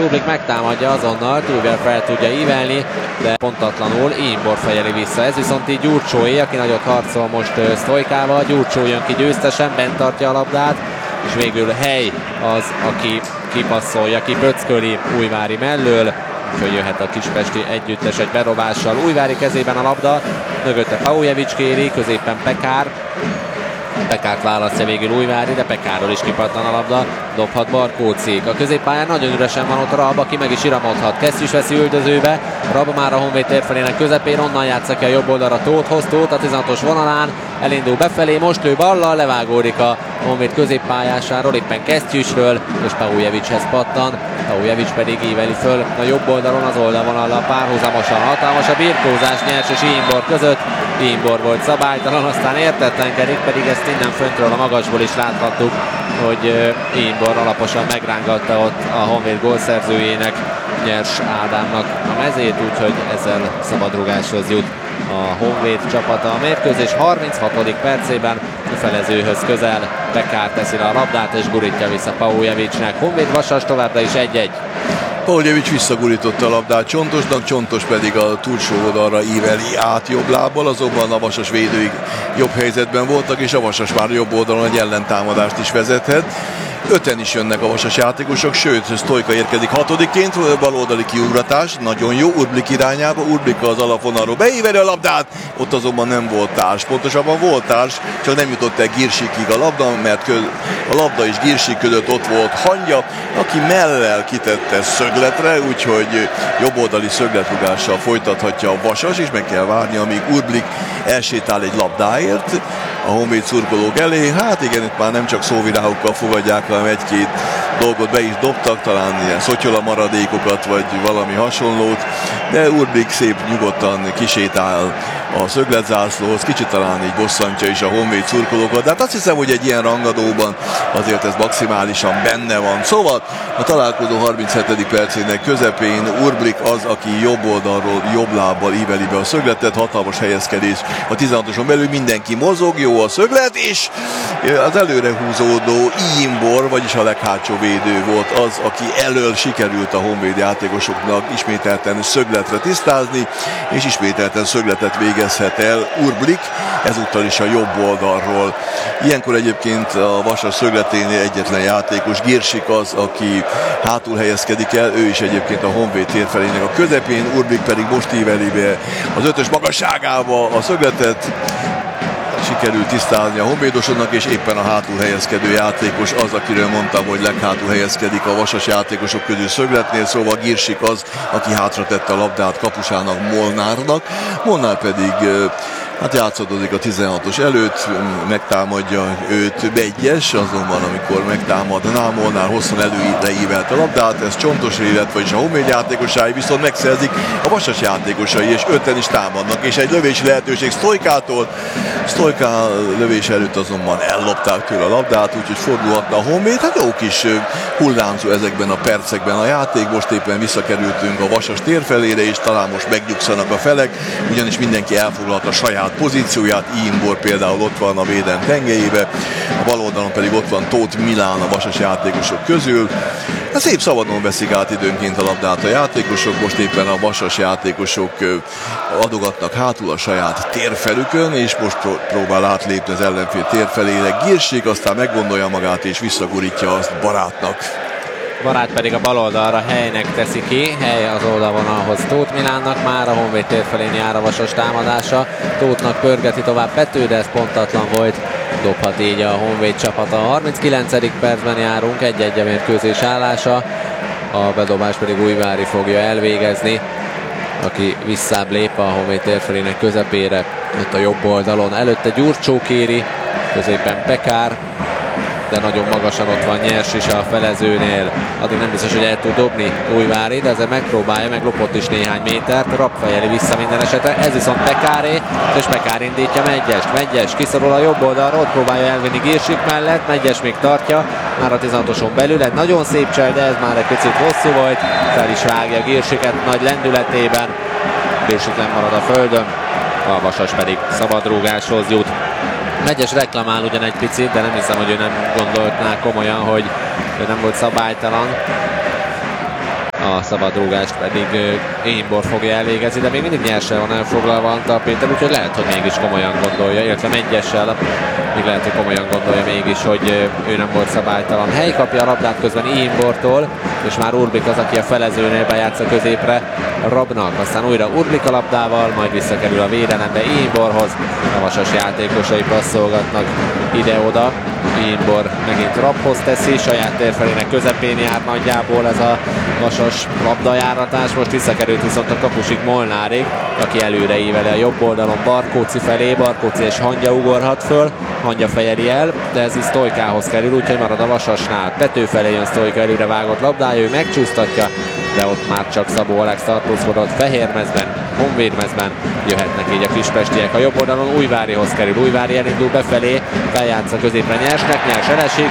Urblik megtámadja azonnal, Tüver fel tudja ívelni, de pontatlanul Imbor fejeli vissza. Ez viszont így Gyurcsóé, aki nagyot harcol most Sztojkával. Gyurcsó jön ki győztesen, bent tartja a labdát, és végül Hely az, aki kipasszolja, kipöcköli Újvári mellől. Úgyhogy jöhet a kispesti együttes egy berobással. Újvári kezében a labda, mögötte Paujevics kéri, középen Pekár. Pekárt választja végül Újvári, de Pekárról is kipattan a labda, dobhat Barkóczik. A középpályán nagyon üresen van ott Rab, aki meg is iramodhat. Kesztyűs veszi üldözőbe, Rab már a Honvéd térfelének közepén, onnan játsza ki a jobb oldalra Tóthhoz, Tóth a 16-os vonalán, elindul befelé, most ő ballal, levágódik a Honvéd középpályásáról, éppen Kesztyűsről, és Paujevicshez pattan. Paujevics pedig íveli föl a jobb oldalon, az oldalvonallal párhuzamosan. Hatalmas a birkózás Nyers és Imbor között. Imbor volt szabálytalan, aztán értetlenkedik, pedig ezt innen föntről a magasból is láthattuk, hogy Imbor alaposan megrángatta ott a Honvéd gólszerzőjének, Nyers Ádámnak a mezét, úgyhogy ezzel szabadrugáshoz jut a Honvéd csapata. A mérkőzés 36. percében felezőhöz közel Pekár teszi le a labdát és gurítja vissza Paujevicsnek. Honvéd Vasas továbbra is 1-1. Paujevics visszagurította a labdát Csontosnak, Csontos pedig a túlsó oldalra íveli át jobb lábbal, azonban a Vasas védői jobb helyzetben voltak, és a Vasas már jobb oldalon egy ellentámadást is vezethet. 5-en is jönnek a Vasas játékosok, sőt, Sztojka érkezik 6-ként, baloldali kiugratás, nagyon jó, Urblik irányába, Urblik az alapvonalról beíveli a labdát, ott azonban nem volt társ, pontosabban volt társ, csak nem jutott el Girsikig a labda, mert a labda és Girsik között ott volt Hangya, aki mellel kitette szögletre, úgyhogy jobboldali szögletrugással folytathatja a Vasas, és meg kell várni, amíg Urblik elsétál egy labdáért a Honvéd szurkolók elé. Hát igen, itt már nem csak szóvirágokkal fogadják, hanem egy-két dolgot be is dobtak, talán ilyen szotyola maradékokat, vagy valami hasonlót, de Urblik szép nyugodtan kisétál a szögletzászlóhoz, kicsit talán így bosszantja is a Honvéd szurkolókat, de hát azt hiszem, hogy egy ilyen rangadóban azért ez maximálisan benne van. Szóval a találkozó 37. percének közepén Urblik az, aki jobb oldalról, jobb lábbal íveli be a szögletet, hatalmas helyezkedés a 16-oson belül, mindenki mozog, jó a szöglet, és az előre húzódó Imbor, vagyis a leghátsó védő volt az, aki elől sikerült a Honvéd játékosoknak ismételten szögletre tisztázni, és ismételten szögletet végezhet el Urblik, ezúttal is a jobb oldalról. Ilyenkor egyébként a Vasas szögleténél egyetlen játékos, Girsik az, aki hátul helyezkedik el, ő is egyébként a Honvéd térfelének a közepén, Urblik pedig most íveli be az 5-ös magasságába a szögletet, sikerült tisztázni a honvédosodnak, és éppen a hátul helyezkedő játékos az, akiről mondtam, hogy leghátul helyezkedik a Vasas játékosok közül szögletnél, szóval Girsik az, aki hátra tette a labdát kapusának, Molnárnak. Molnár pedig hát játszadozik a 16-os előtt, megtámadja őt Begyes, azonban amikor megtámadná, Molnár hosszan előre ívelt a labdát, ez Csontosra illet, vagyis a Honvéd játékosai, viszont megszerzik a Vasas játékosai, és 5-en is támadnak, és egy lövési lehetőség Sztojkától. Sztojka lövés előtt azonban ellopták tőle a labdát, úgyhogy fordulhatna a Honvéd. Hát jó kis hullámzó ezekben a percekben a játék, most éppen visszakerültünk a Vasas térfelére, és talán most megnyugszanak a felek, ugyanis mindenki elfoglalta a saját pozícióját, Imbor például ott van a védelem tengelyébe, a bal oldalon pedig ott van Tóth Milán a Vasas játékosok közül. Hát szép szabadon veszik át időnként a labdát a játékosok, most éppen a Vasas játékosok adogatnak hátul a saját térfelükön, és most próbál átlépni az ellenfél térfelére Girsik, aztán meggondolja magát és visszagurítja azt Barátnak. Barát pedig a bal oldalra Helynek teszi ki, Hely az oldalvonalhoz Tóth Milánnak, már a Honvéd térfelén jár a Vasas támadása, Tóthnak pörgeti tovább Pető, de ez pontatlan volt, dobhat így a Honvéd csapata. A 39. percben járunk, 1-1 a mérkőzés állása, a bedobás pedig Újvári fogja elvégezni, aki visszább lép a Honvéd térfelének közepére, ott a jobb oldalon, előtte Gyurcsó kéri, középen Pekár, de nagyon magasan ott van Nyers is a felezőnél. Addig nem biztos, hogy el tud dobni Újvári, de ezzel megpróbálja, meg lopott is néhány métert, Rapp fejeli vissza minden esetre. Ez viszont Pekáré, és Pekár indítja Megyest. Megyes kiszorul a jobb oldalra, ott próbálja elvinni Girsik mellett, Megyes még tartja, már a 16-oson belül. Egy nagyon szép csel, de ez már egy picit hosszú volt. Fel is vágja Girsiket nagy lendületében. Girsik nem marad a földön, a Vasas pedig szabadrúgáshoz jut. Megyes reklamál ugyan egy picit, de nem hiszem, hogy ő nem gondolná komolyan, hogy ő nem volt szabálytalan. szabadrúgást pedig Énbor fogja elvégezni, de még mindig nyersen van elfoglalva Antal Péter, úgyhogy lehet, hogy mégis komolyan gondolja, illetve Mengyessel még lehet, hogy komolyan gondolja mégis, hogy ő nem volt szabálytalan. Hely kapja a labdát közben Énbortól, és már Urbik az, aki a felezőnél bejátsza középre Rabnak. Aztán újra Urbik a labdával, majd visszakerül a védelembe Énborhoz. A Vasas játékosai passzolgatnak ide-oda. Énbor megint Rabhoz teszi, saját térfelének közepén jár nagyjából ez a Vasas labdajáratás. Most visszakerült viszont a kapusig Molnárig, aki előre íveli a jobb oldalon Barkóci felé. Barkóci és Hangya ugorhat föl, Hangya fejeli el, de ez is Sztojkához kerül, úgyhogy marad a Vasasnál. Tető felé jön Sztojka előre vágott labdája, ő megcsúsztatja, de ott már csak Szabó Alex tartózkodott Fehérmezben, Honvédmezben. Jöhetnek így a kispestiek. A jobb oldalon Újvárihoz kerül, Újvári elindul befelé, feljátsza középre Nyersnek, Nyers elesik,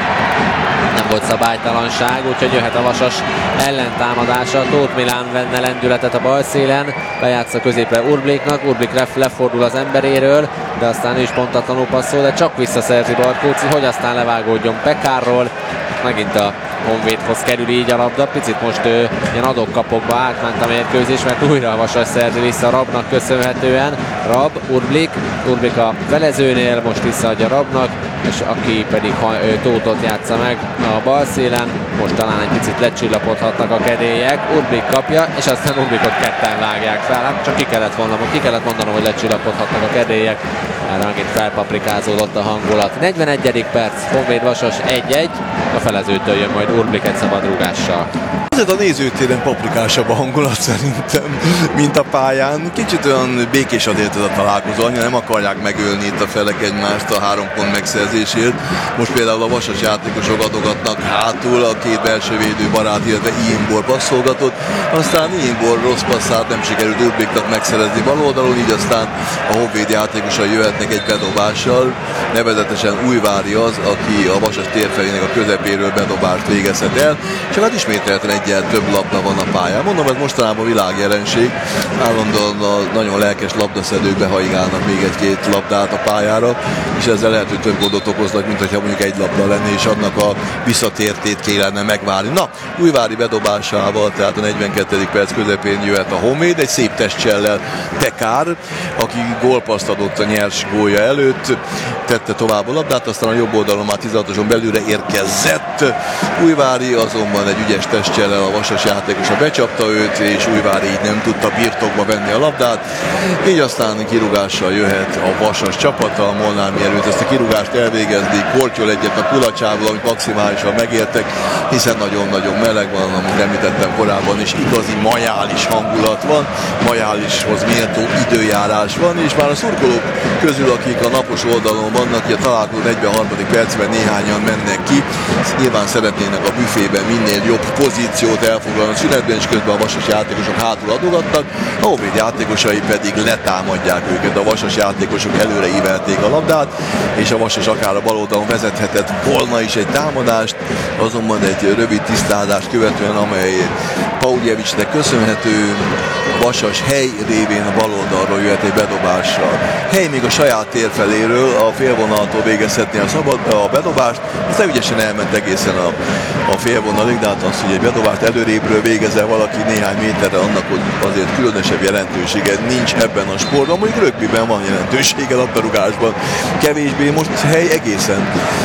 nem volt szabálytalanság, úgyhogy jöhet a Vasas ellentámadása. Tóth Milán venne lendületet a bal szélen, bejátsza középre Urbliknak, Urblik lefordul az emberéről, de aztán ő is pontatlanul passzol, de csak visszaszerzi Barkóci, hogy aztán levágódjon Pekárról. Megint a Honvédhoz kerül így a labda, picit most ilyen adok-kapokba átment a mérkőzés, mert újra a Vasas szerzi vissza Rabnak köszönhetően. Rab, Urblik a felezőnél, most visszaadja Rabnak, és aki pedig Tóthot játsza meg a bal szélen. Most talán egy picit lecsillapodhatnak a kedélyek. Urblik kapja, és aztán Urblikot ketten vágják fel. Hát csak ki kellett mondanom, hogy lecsillapodhatnak a kedélyek. Erre megint felpaprikázódott a hangulat. 41. perc, Honvéd Vasas 1-1. A felezőtől jön majd Urblik egy szabadrúgással. Azért a nézőtéren paprikásabb a hangulat szerintem, mint a pályán. Kicsit olyan békés azért ez a találkozó, annyira nem akarják megölni itt a felek egymást a 3 pont megszerzésért. Most például a Vasas játékosok adogatnak hátul, a két belső védő barát, illetve Énbor passzolgatott. Aztán Énbor rossz passzát nem sikerült Urbliknak megszerezni bal oldalon, így aztán a Honvéd játékosai jöhetnek egy bedobással. Nevezetesen Újvári az, aki a Vasas térfelének a közepéről bedobást végezhet el. Csak hát ismételten egyel több labda van a pályán. Mondom, ez mostanában világjelenség. Állandóan a nagyon lelkes labdaszedők behaigálnak még egy-két labdát a pályára, és ezzel lehet, hogy több gondot okoznak, mint hogyha mondjuk egy labda lenne, és annak a visszatértét kellene megvárni. Na, Újvári bedobásával, tehát a 42. perc közepén jöhet a Honvéd, egy szép testcsellel Pekár, aki gólpasszt adott a Nyers gólja előtt, tette tovább a labdát, aztán a jobb oldalon már 16-oson belülre érkezett. Újvári azonban egy ügyes testcsellel a Vasas játékosa becsapta őt, és Újvári így nem tudta birtokba venni a labdát. Így aztán kirúgással jöhet a Vasas csapata, a Molnár mielőtt ezt a kirúgást elvégezni, kortyol egyet a kulacsával, amit maximálisan megértek, hiszen nagyon-nagyon meleg van, amit említettem korábban, és igazi majális hangulat van, majálishoz méltó időjárás van, és már a szurkolók közül, akik a napos oldalon vannak, a találkozó 43. percben néhányan mennek ki, nyilván szeretnének a büfében minél jobb pozíciót elfoglalni a szünetben, és közben a Vasas játékosok hátul adogattak, a Honvéd játékosai pedig letámadják őket. A Vasas játékosok előre ívelték a labdát, és a Vasas akár a bal oldalon vezethetett volna is egy támadást, azonban egy rövid tisztázást követően, amely Pauljevicsnek köszönhető, Vasas Hely révén a bal oldalról jöhet egy bedobással. Hely még a saját térfeléről a félvonaltól végezhetné a bedobást, aztán ügyesen elment egészen a félvonalig, de hát az, hogy egy bedobást előrébről végezze valaki néhány méterre, annak hogy azért különösebb jelentősége nincs ebben a sportban. Mondjuk rögbiben van jelentősége, labdarúgásban kevésbé. Most Hely egészen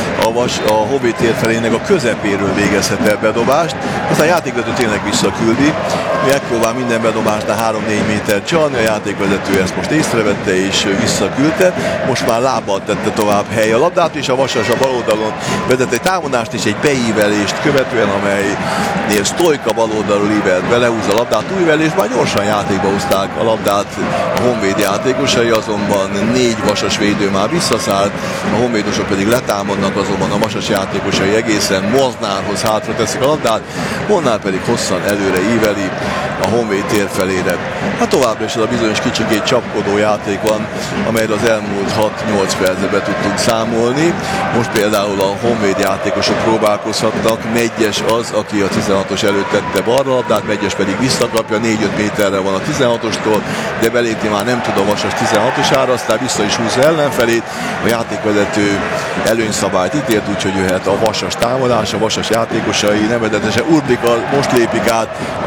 a Honvéd térfelének a közepéről végezhet el bedobást, aztán a játékvezető tényleg visszaküldi, megpróbál minden bedobásnál 3-4 méter csalni, a játékvezető ezt most észrevette és visszaküldte, most már lábbal tette tovább Hely a labdát, és a Vasas a bal oldalon vezet egy támadást és egy beívelést követően, amelynél Sztojka bal oldalról ívelt be, lehúzza a labdát Újvel, és már gyorsan játékba hozták a labdát a Honvéd játékosai, azonban 4 Vasas védő már visszaszállt, a honvédosok pedig letámadnak, azonban a Vasas játékosai egészen Molnárhoz hátra teszik a labdát, Molnár pedig hosszan előre íveli a Honvéd térfelére. Hát továbbra is az a bizonyos kicsikét csapkodó játék van, amelyre az elmúlt 6-8 percben be tudtunk számolni. Most például a Honvéd játékosok próbálkozhatnak, Megyes az, aki a 16-os előtt tette balra labdát, Megyes pedig visszakapja, 4-5 méterre van a 16-ostól, de belépni már nem tud a Vasas 16-osára, aztán vissza is húzza ellenfelét. A játékvezető előnyszabályt ítélt, úgyhogy jöhet a Vasas támadás, a Vasas játékosai, nevezetesen Urbika most lépik át az ellenfél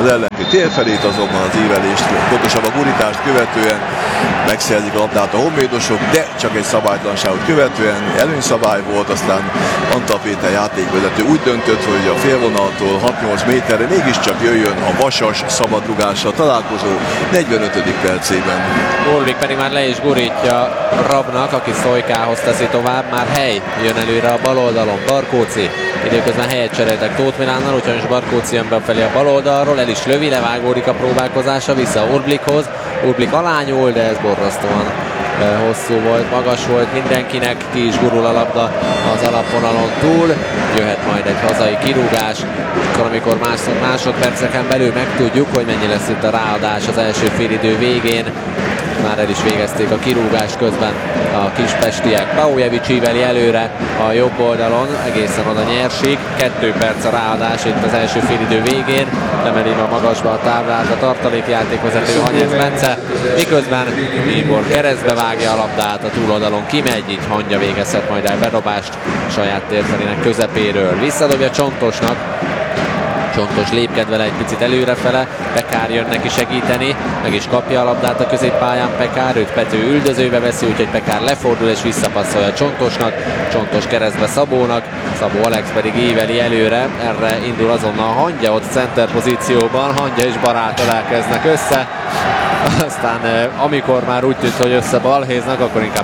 térfelét, azonban az ívelést, pontosabb a gurítást követően megszerzik a labdát a honvédosok, de csak egy szabálytalanságot követően előnyszabály volt, aztán Antal Péter játékvezető úgy döntött, hogy a félvonaltól 6-8 méterre mégiscsak jöjjön a Vasas szabadrugással találkozó 45. percében. Orlik pedig már le is gurítja Rabnak, aki Sztojkához teszi tovább, már hely jön előre a bal oldalon, Barkóci. Időközben helyet cseréltek Tóth Milánnal, úgyhogy most Barkóci jön befelé a bal oldalról, el is lövi, levágódik a próbálkozása vissza Orblikhoz. Orblik alá nyúl, de ez borzasztóan hosszú volt, magas volt mindenkinek, ki is gurul a labda az alapvonalon túl, jöhet majd egy hazai kirúgás, akkor amikor másodperceken belül megtudjuk, hogy mennyi lesz itt a ráadás az első félidő végén. Már el is végezték a kirúgás közben a kispestiek. Paujevic íveli előre a jobb oldalon, egészen oda Nyersig. 2 perc a ráadás itt az első félidő végén. Emeli a magasba a táblát a tartalékjátékvezető Hanyez Bence. Miközben Bíbor keresztbe vágja a labdát, a túloldalon kimegy, így Hangya végezhet majd el bedobást saját térfelének közepéről. Visszadobja Csontosnak. Csontos lépked vele egy picit előrefele, Pekár jön neki segíteni, meg is kapja a labdát a középpályán Pekár, őt Pető üldözőbe veszi, úgyhogy Pekár lefordul és visszapasszolja Csontosnak, Csontos keresztbe Szabónak, Szabó Alex pedig íveli előre, erre indul azonnal Hangya ott center pozícióban, Hangya és Baráttal elkeznek össze, aztán amikor már úgy tűnt, hogy összebalhéznak, akkor inkább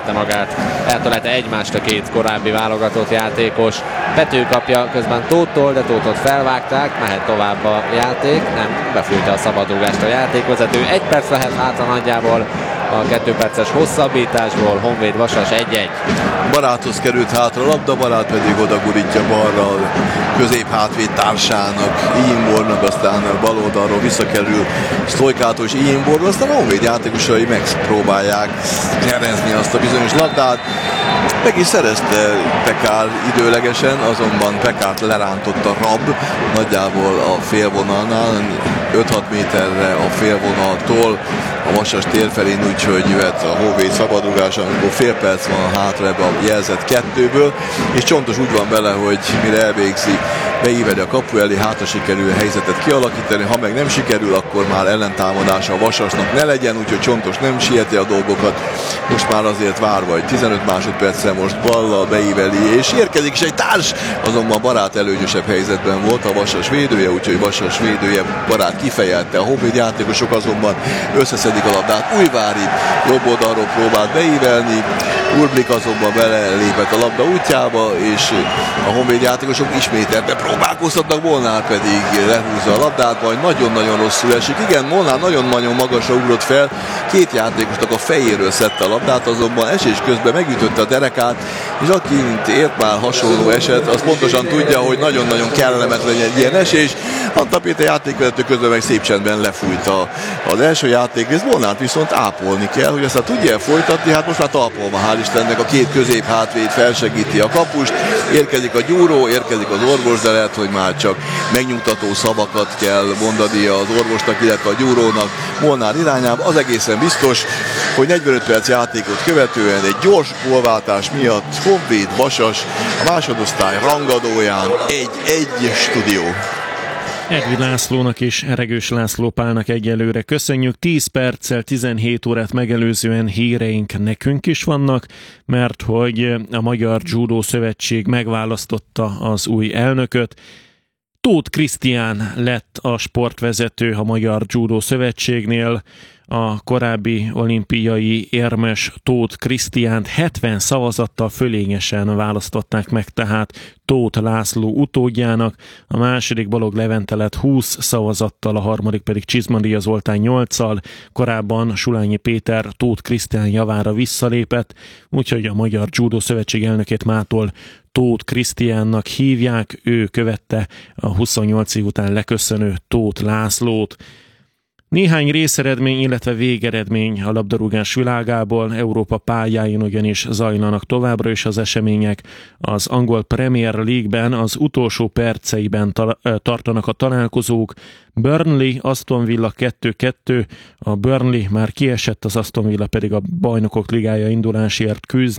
eltölelte egymást a két korábbi válogatott játékos. Pető kapja közben Tóttól, de Tóttot felvágták, mehet tovább a játék, nem, befújta a szabadrugást a játékvezető. 1 perc lehet hátra nagyjából a 2 perces hosszabbításból, Honvéd Vasas 1-1. Baráthoz került hátra a labda, Barát pedig oda gurítja balra a középhátvéd társának, Iimbornak, aztán bal oldalról visszakerül Sztojkától és Iimborról, aztán a Honvéd játékosai megpróbálják nyerezni azt a bizonyos labdát. Meg is szerezte Pekár időlegesen, azonban Pekárt lerántotta Rab, nagyjából a félvonalnál, 5-6 méterre a félvonaltól, a Vasas tér felén, úgyhogy jöhet a Honvéd szabadrugása, amikor fél perc van hátra ebbe a jelzett 2-ből, és Csontos úgy van bele, hogy mire elvégzi, beíveli a kapu elé, hátra sikerül a helyzetet kialakítani, ha meg nem sikerül, akkor már ellentámadása a Vasasnak ne legyen, úgyhogy Csontos nem sieti a dolgokat, most már azért várva, hogy 15 másodperccel most ballal beíveli, és érkezik is egy társ, azonban Barát előnyösebb helyzetben volt a Vasas védője, úgyhogy Vasas védője Barát kifejelte, a Honvéd játékosok azonban összeszedik a labdát, Újvári jobb oldalról próbált beívelni, Urblik azonban belelépett a labda útjába, és a Honvéd játékosok ismét ebbe próbálkoztatnak, Molnár pedig lehúzza a labdát, majd nagyon-nagyon rosszul esik. Igen, Molnár nagyon-nagyon magasra ugrott fel, két játékosnak a fejéről szedte a labdát, azonban esés közben megütötte a derekát, és akint ért már hasonló eset, az pontosan tudja, hogy nagyon-nagyon kellemetlen egy ilyen esés. Antal Péter játékvezető közben meg szép csendben lefújta az első játékrészt, Molnárt viszont ápolni kell, hogy aztán tudja folytatni, hát most már talpolva, hál' Istennek, a két középhátvéd felsegíti a kapust, érkezik a gyúró, érkezik az orvos, de lehet, hogy már csak megnyugtató szavakat kell mondani az orvosnak, illetve a gyúrónak Molnár irányába. Az egészen biztos, hogy 45 perc játékot követően egy gyors gólváltás miatt Honvéd Vasas a másodosztály rangadóján 1-1 stúdió. Edvi Lászlónak és Eregős László Pálnak egyelőre köszönjük. 10 perccel 17 órát megelőzően híreink nekünk is vannak, mert hogy a Magyar Judo Szövetség megválasztotta az új elnököt. Tóth Krisztián lett a sportvezető a Magyar Judo Szövetségnél. A korábbi olimpiai érmes Tóth Krisztiánt 70 szavazattal fölényesen választották meg tehát Tóth László utódjának, a második Balog Levente lett 20 szavazattal, a harmadik pedig Csizmadia Zoltán 8-szal, korábban Sulányi Péter Tóth Krisztián javára visszalépett, úgyhogy a Magyar Judo Szövetség elnökét mától Tóth Krisztiánnak hívják, ő követte a 28 év után leköszönő Tóth Lászlót. Néhány részeredmény, illetve végeredmény a labdarúgás világából, Európa pályáin ugyanis zajlanak továbbra is az események. Az angol Premier League-ben az utolsó perceiben tartanak a találkozók. Burnley, Aston Villa 2-2, a Burnley már kiesett, az Aston Villa pedig a Bajnokok Ligája indulásért küzd.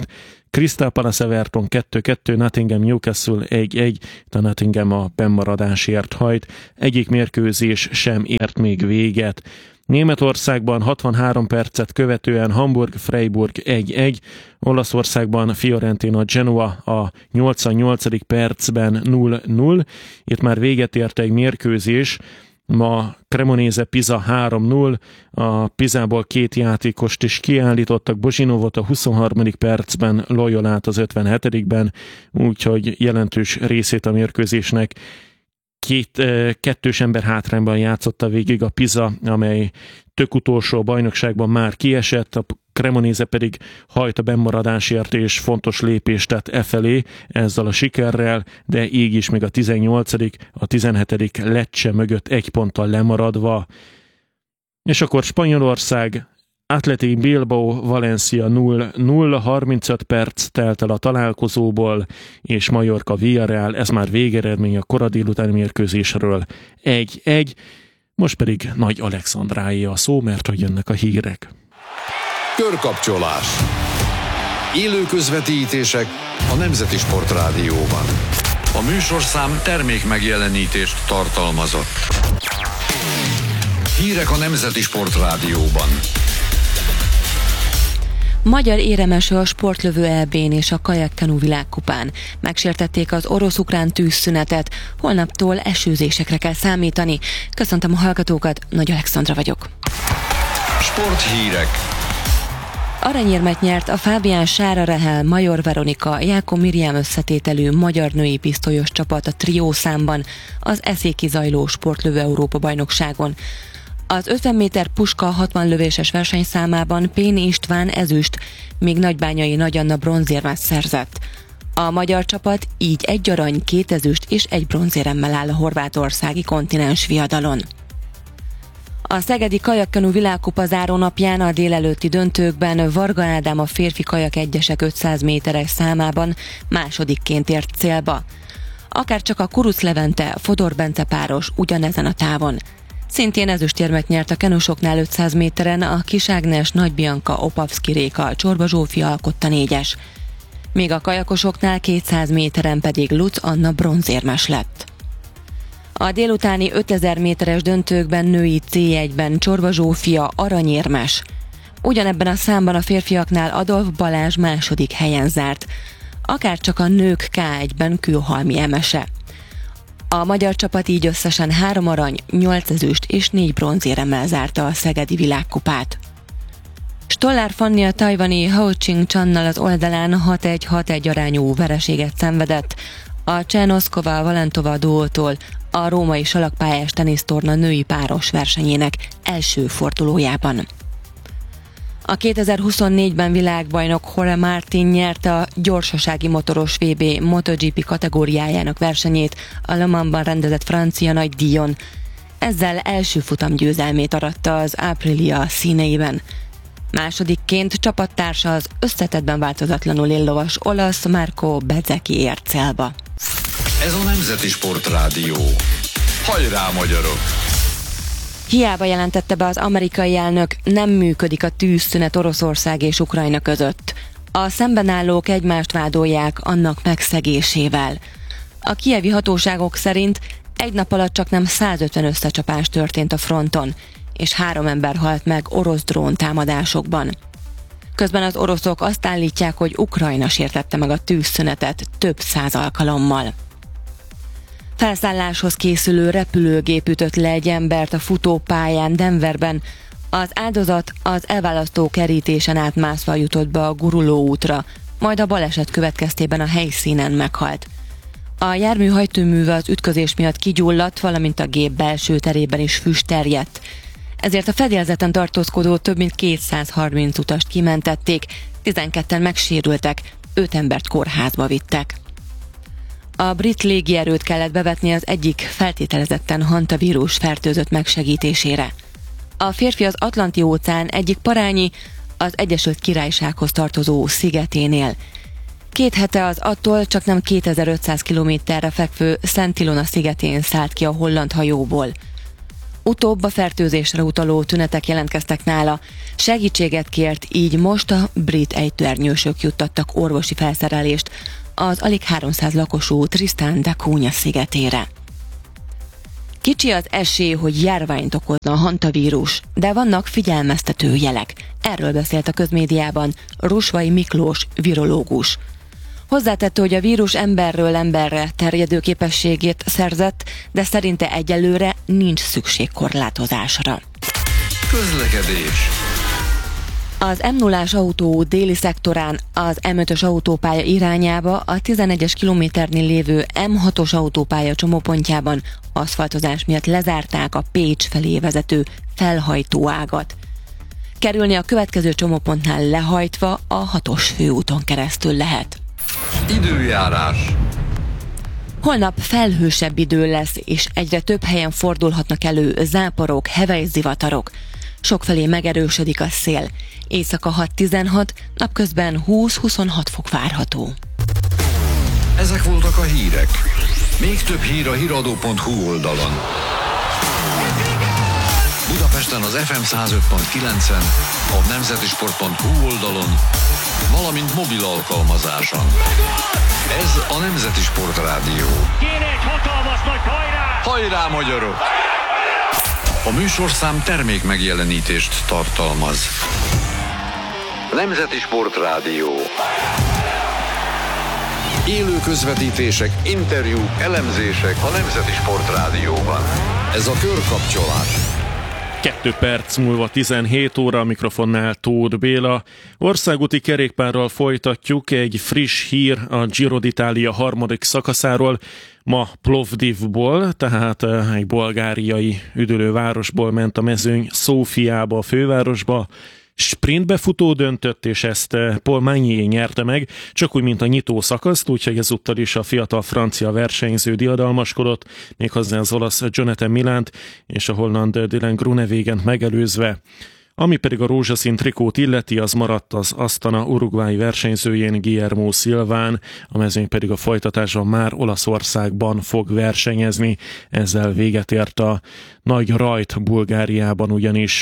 Crystal Palace Everton 2-2, Nottingham Newcastle 1-1, a Nottingham a bennmaradásért hajt, egyik mérkőzés sem ért még véget. Németországban 63 percet követően Hamburg-Freiburg 1-1, Olaszországban Fiorentina-Genoa a 88. percben 0-0. Itt már véget ért egy mérkőzés, ma Cremonese-Pisa 3-0, a Pisából 2 játékost is kiállítottak, Bozsinovot a 23. percben, Loyolát az 57-ben, úgyhogy jelentős részét a mérkőzésnek kettős ember hátrányban játszotta végig a Pisa, amely tök utolsó bajnokságban már kiesett, a Cremonese pedig hajt a bennmaradásért és fontos lépést tett efelé ezzel a sikerrel, de így is még a 18., a 17. Lecce mögött 1 ponttal lemaradva. És akkor Spanyolország, Athletic Bilbao, Valencia 0-0, 35 perc telt el a találkozóból, és Mallorca Villarreal, ez már végeredmény a kora délutáni mérkőzésről 1-1. Most pedig Nagy Alexandráé a szó, mert hogy jönnek a hírek. Körkapcsolás. Élő közvetítések a Nemzeti Sportrádióban. A műsorszám termék megjelenítést tartalmazott. Hírek a Nemzeti Sportrádióban. Magyar éremeső a sportlövő EB-n és a kajakkenu világkupán. Megsértették az orosz-ukrán tűzszünetet, holnaptól esőzésekre kell számítani. Köszöntöm a hallgatókat, Nagy Alexandra vagyok. Sporthírek. Aranyérmet nyert a Fábián Sára Rehel, Major Veronika, Jáko Miriam összetételű magyar női pisztolyos csapat a trió számban az eszéki zajló sportlövő Európa-bajnokságon. Az 50 méter puska 60 lövéses versenyszámában Péni István ezüst, míg Nagybányai Nagy Anna bronzérmet szerzett. A magyar csapat így 1 arany, 2 ezüst és 1 bronzéremmel áll a horvátországi kontinens viadalon. A szegedi kajakkenu világkupa zárónapján a délelőtti döntőkben Varga Ádám a férfi kajak egyesek 500 méteres számában másodikként ért célba. Akárcsak a Kuruc Levente, Fodor Bence páros ugyanezen a távon. Szintén ezüstérmet nyert a kenusoknál 500 méteren a Kis Ágnes, Nagy Bianca, Opavszki Réka, Csorba Zsófia alkotta 4-es. Míg a kajakosoknál 200 méteren pedig Lutz Anna bronzérmes lett. A délutáni 5000 méteres döntőkben női C1-ben Csorba Zsófia aranyérmes. Ugyanebben a számban a férfiaknál Adolf Balázs második helyen zárt. Akárcsak a nők K1-ben Kőhalmi Emese. A magyar csapat így összesen 3 arany, 8 ezüst és 4 bronzéremmel zárta a szegedi világkupát. Stollár Fanni a tajvani Hao Ching Channal az oldalán 6-1-6-1 arányú vereséget szenvedett. A Csernoszkova Valentova duótól a római salakpályás tenisztorna női páros versenyének első fordulójában. A 2024-ben világbajnok Jorge Martin nyerte a gyorsasági motoros VB MotoGP kategóriájának versenyét a Le Mansban rendezett francia nagy díjon. Ezzel első futamgyőzelmét aratta az Aprilia színeiben. Másodikként csapattársa az összetettben változatlanul éllovas olasz Marco Bezzecchi ért célba. Ez a Nemzeti Sportrádió. Hajrá, magyarok! Hiába jelentette be az amerikai elnök, nem működik a tűzszünet Oroszország és Ukrajna között. A szembenállók egymást vádolják annak megszegésével. A kijevi hatóságok szerint egy nap alatt csaknem 150 összecsapás történt a fronton, és 3 ember halt meg orosz drón támadásokban. Közben az oroszok azt állítják, hogy Ukrajna sértette meg a tűzszünetet több 100 alkalommal. Felszálláshoz készülő repülőgép ütött le egy embert a futópályán Denverben. Az áldozat az elválasztó kerítésen átmászva jutott be a guruló útra, majd a baleset következtében a helyszínen meghalt. A jármű hajtóműve az ütközés miatt kigyulladt, valamint a gép belső terében is füst terjedt. Ezért a fedélzeten tartózkodó több mint 230 utast kimentették, 12-en megsérültek, 5 embert kórházba vittek. A brit légierőt kellett bevetni az egyik feltételezetten hantavírus fertőzött megsegítésére. A férfi az Atlanti-óceán egyik parányi, az Egyesült Királysághoz tartozó szigeténél. 2 hete az attól csaknem 2500 kilométerre fekvő Szent Ilona szigetén szállt ki a holland hajóból. Utóbb a fertőzésre utaló tünetek jelentkeztek nála. Segítséget kért, így most a brit ejtőernyősök juttattak orvosi felszerelést az alig 300 lakosú Tristan da Cunha szigetére. Kicsi az esély, hogy járványt okozna a hantavírus, de vannak figyelmeztető jelek. Erről beszélt a közmédiában Rusvai Miklós virológus. Hozzátette, hogy a vírus emberről emberre terjedő képességét szerzett, de szerinte egyelőre nincs szükség korlátozásra. Közlekedés. Az M0-ás autó déli szektorán az M5-ös autópálya irányába a 11-es kilométernél lévő M6-os autópálya csomópontjában aszfaltozás miatt lezárták a Pécs felé vezető felhajtóágat. Kerülni a következő csomópontnál lehajtva a 6-os főúton keresztül lehet. Időjárás. Holnap felhősebb idő lesz, és egyre több helyen fordulhatnak elő záporok, hevelyzivatarok. Sokfelé megerősödik a szél. Éjszaka 6-16, napközben 20-26 fok várható. Ezek voltak a hírek. Még több hír a hiradó.hu oldalon. Budapesten az FM 105.9-en, a nemzetisport.hu oldalon, valamint mobil alkalmazáson. Ez a Nemzeti Sport Rádió. Kéne egy hatalmas nagy hajrá! Hajrá, magyarok! A műsorszám termék megjelenítést tartalmaz. Nemzeti Sport Rádió. Élő közvetítések, interjúk, elemzések a Nemzeti Sport Rádióban. Ez a Körkapcsolás. 2 perc múlva 17 óra, a mikrofonnál Tóth Béla. Országúti kerékpárral folytatjuk, egy friss hír a Giro d'Italia harmadik szakaszáról. Ma Plovdivból, tehát egy bulgáriai üdülővárosból ment a mezőny Szófiába, a fővárosba. Sprintbe futó döntött, és ezt Paul Magnier nyerte meg, csak úgy, mint a nyitó szakaszt, úgyhogy ezúttal is a fiatal francia versenyző diadalmaskodott, méghozzá az olasz Jonathan Milánt és a holland Dylan Groenewegent megelőzve. Ami pedig a rózsaszín trikót illeti, az maradt az Astana uruguayi versenyzőjén, Guillermo Silván, a mezőny pedig a folytatásban már Olaszországban fog versenyezni. Ezzel véget ért a nagy rajt Bulgáriában ugyanis.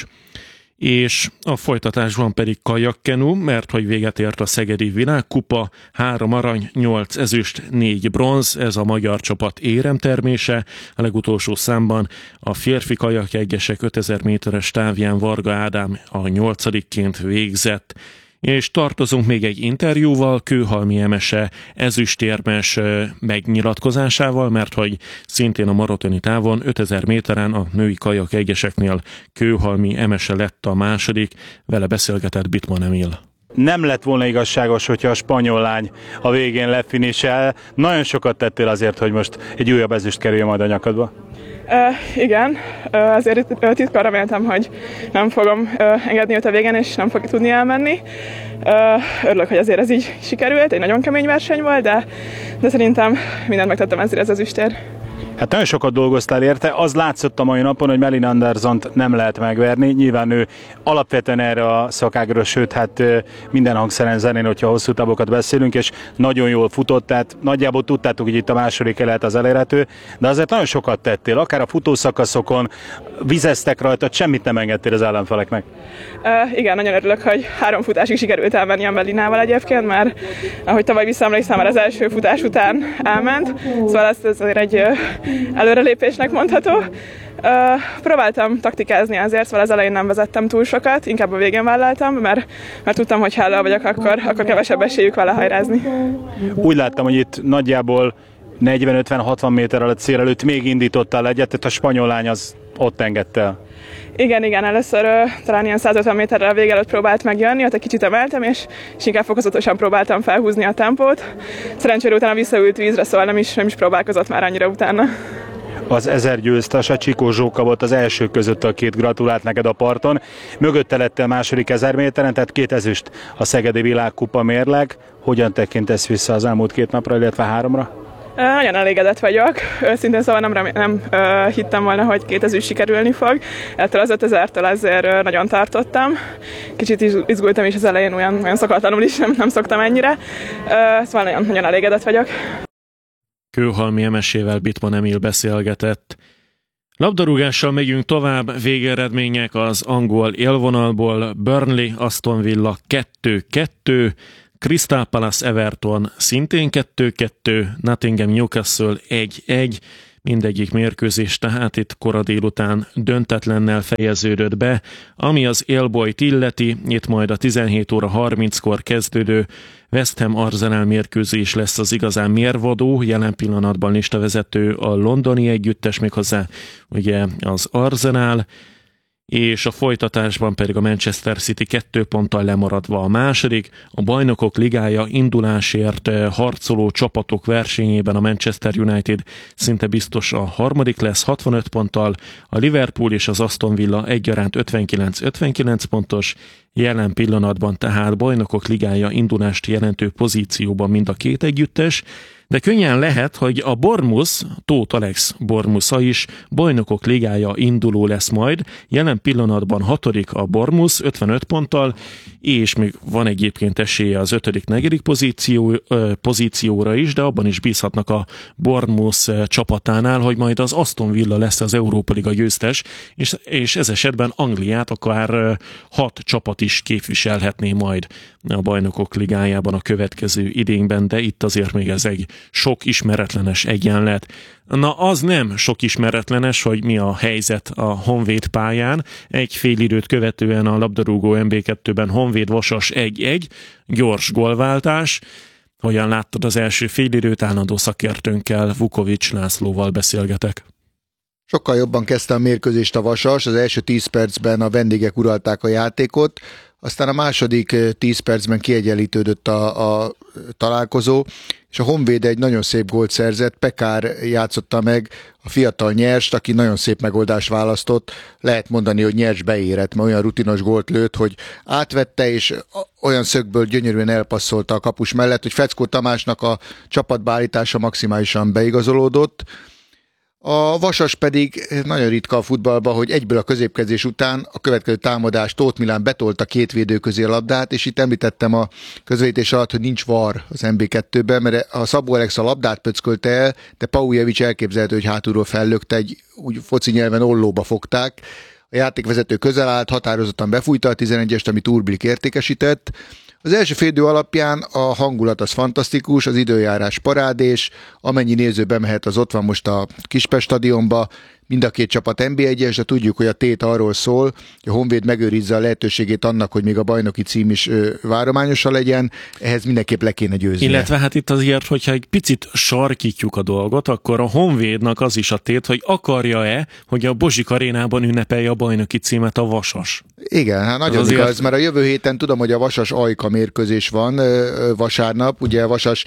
És a folytatásban pedig kajakkenu, mert hogy véget ért a Szegedi Világkupa, 3 arany, 8 ezüst, 4 bronz, ez a magyar csapat éremtermése. A legutolsó számban a férfi kajakjegyesek 5000 méteres távján Varga Ádám a 8-ként végzett. És tartozunk még egy interjúval, Kőhalmi Emese ezüstérmes megnyilatkozásával, mert hogy szintén a maratoni távon 5000 méteren a női kajakjegyeseknél Kőhalmi Emese lett a második, vele beszélgetett Bitman Emil. Nem lett volna igazságos, hogyha a spanyol lány a végén lefinisel. Nagyon sokat tettél azért, hogy most egy újabb ezüst kerüljön majd a nyakadba. Igen, azért titkon reméltem, hogy nem fogom engedni őt a végén, és nem fog tudni elmenni. Örülök, hogy azért ez így sikerült, egy nagyon kemény verseny volt, de szerintem mindent megtettem ezért az ezüstért. Hát nagyon sokat dolgoztál érte, az látszott a mai napon, hogy Melin Andersont nem lehet megverni. Nyilván ő alapvetően erre a szakágra, sőt, hát minden hangszeren zenén, hogyha hosszú távokat beszélünk, és nagyon jól futott, tehát nagyjából tudtátok, hogy itt a második lehet az elérhető, de azért nagyon sokat tettél, akár a futószakaszokon, vizeztek rajta, semmit nem engedtél az ellenfeleknek. Igen, nagyon örülök, hogy 3 futásig sikerült elmenni a Melinával egyébként, mert ahogy tavaly visszaemlékszem, már az első futás után elment, szóval ez azért egy előrelépésnek mondható. Próbáltam taktikázni azért, szóval az elején nem vezettem túl sokat, inkább a végén vállaltam, mert tudtam, hogy ha vagyok, akkor kevesebb esélyük vele hajrázni. Úgy láttam, hogy itt nagyjából 40-50-60 méter alatt cél előtt még indítottál egyet, tehát a spanyol lány az ott engedte el. Igen, először talán ilyen 150 méterrel a vég előtt próbált megjönni, ott egy kicsit emeltem, és inkább fokozatosan próbáltam felhúzni a tempót. Szerencsére utána visszaült vízre, szóval nem is próbálkozott már annyira utána. Az 1000 győztes, a Csikó Zsóka volt az első között, a 2 gratulált neked a parton. Mögötte lett a második 1000 méteren, tehát 2 ezüst a Szegedi Világkupa mérleg. Hogyan tekintesz vissza az elmúlt 2 napra, illetve 3-ra? Nagyon elégedett vagyok. Őszintén szóval nem hittem volna, hogy 2 ezüst sikerülni fog. Ettől az 5000-től ezért nagyon tartottam. Kicsit izgultam is az elején, olyan szokatlanul is nem szoktam ennyire. Szóval nagyon elégedett vagyok. Kőhalmi Emesével Bitman Emil beszélgetett. Labdarúgással megyünk tovább, végeredmények az angol élvonalból. Burnley, Aston Villa 2-2, Crystal Palace Everton szintén 2-2, Nottingham Newcastle 1-1, mindegyik mérkőzés tehát itt kora délután döntetlennel fejeződött be. Ami az élbolyt illeti, itt majd a 17 óra 30-kor kezdődő West Ham Arsenal mérkőzés lesz az igazán mérvadó, jelen pillanatban listavezető a londoni együttes, méghozzá ugye az Arsenal, és a folytatásban pedig a Manchester City 2 ponttal lemaradva a második. A Bajnokok Ligája indulásért harcoló csapatok versenyében a Manchester United szinte biztos a harmadik lesz 65 ponttal, a Liverpool és az Aston Villa egyaránt 59 pontos, jelen pillanatban tehát Bajnokok Ligája indulást jelentő pozícióban mind a két együttes, de könnyen lehet, hogy a Bournemouth, Tóth Alex Bournemouth is Bajnokok Ligája induló lesz majd. Jelen pillanatban 6. a Bournemouth 55 ponttal, és még van egyébként esélye az 5.-4. pozícióra is, de abban is bízhatnak a Bournemouth csapatánál, hogy majd az Aston Villa lesz az Európa Liga győztes, és ez esetben Angliát akár 6 csapat is képviselhetné majd a Bajnokok Ligájában a következő idényben, de itt azért még ez egy sok ismeretlenes egyenlet. Na, az nem sok ismeretlenes, hogy mi a helyzet a Honvéd pályán. Egy fél időt követően a labdarúgó MB2-ben Honvéd-Vasas 1-1, gyors gólváltás. Hogyan láttad az első fél időt? Állandó szakértőnkkel, Vukovics Lászlóval beszélgetek. Sokkal jobban kezdte a mérkőzést a Vasas, az első 10 percben a vendégek uralták a játékot, aztán a második 10 percben kiegyenlítődött a találkozó, és a Honvéd egy nagyon szép gólt szerzett, Pekár játszotta meg a fiatal Nyerst, aki nagyon szép megoldást választott. Lehet mondani, hogy Nyers beérett, mert olyan rutinos gólt lőtt, hogy átvette, és olyan szögből gyönyörűen elpasszolta a kapus mellett, hogy Feckó Tamásnak a csapatbeállítása maximálisan beigazolódott. A Vasas pedig nagyon ritka a futballban, hogy egyből a középkezés után a következő támadás Tóth Milán betolta két védő közé a labdát, és itt említettem a közvetítés alatt, hogy nincs VAR az MB2-ben, mert a Szabó Alex a labdát pöckölte el, de Paujevic elképzelhető, hogy hátulról fellökte, egy úgy foci nyelven ollóba fogták. A játékvezető közel állt, határozottan befújta a 11-est, amit Urblik értékesített. Az első félidő alapján a hangulat az fantasztikus, az időjárás parádés, amennyi néző bemehet, az ott van most a Kispest stadionba, mind a két csapat NB1-es, de tudjuk, hogy a tét arról szól, hogy a Honvéd megőrizze a lehetőségét annak, hogy még a bajnoki cím is várományosa legyen, ehhez mindenképp le kéne győzni. Illetve hát itt azért, hogyha egy picit sarkítjuk a dolgot, akkor a Honvédnak az is a tét, hogy akarja-e, hogy a Bozsik arénában ünnepelje a bajnoki címet a Vasas. Igen, hát nagyon azért... igaz, mert a jövő héten tudom, hogy a Vasas Ajka mérkőzés van vasárnap, ugye a Vasas,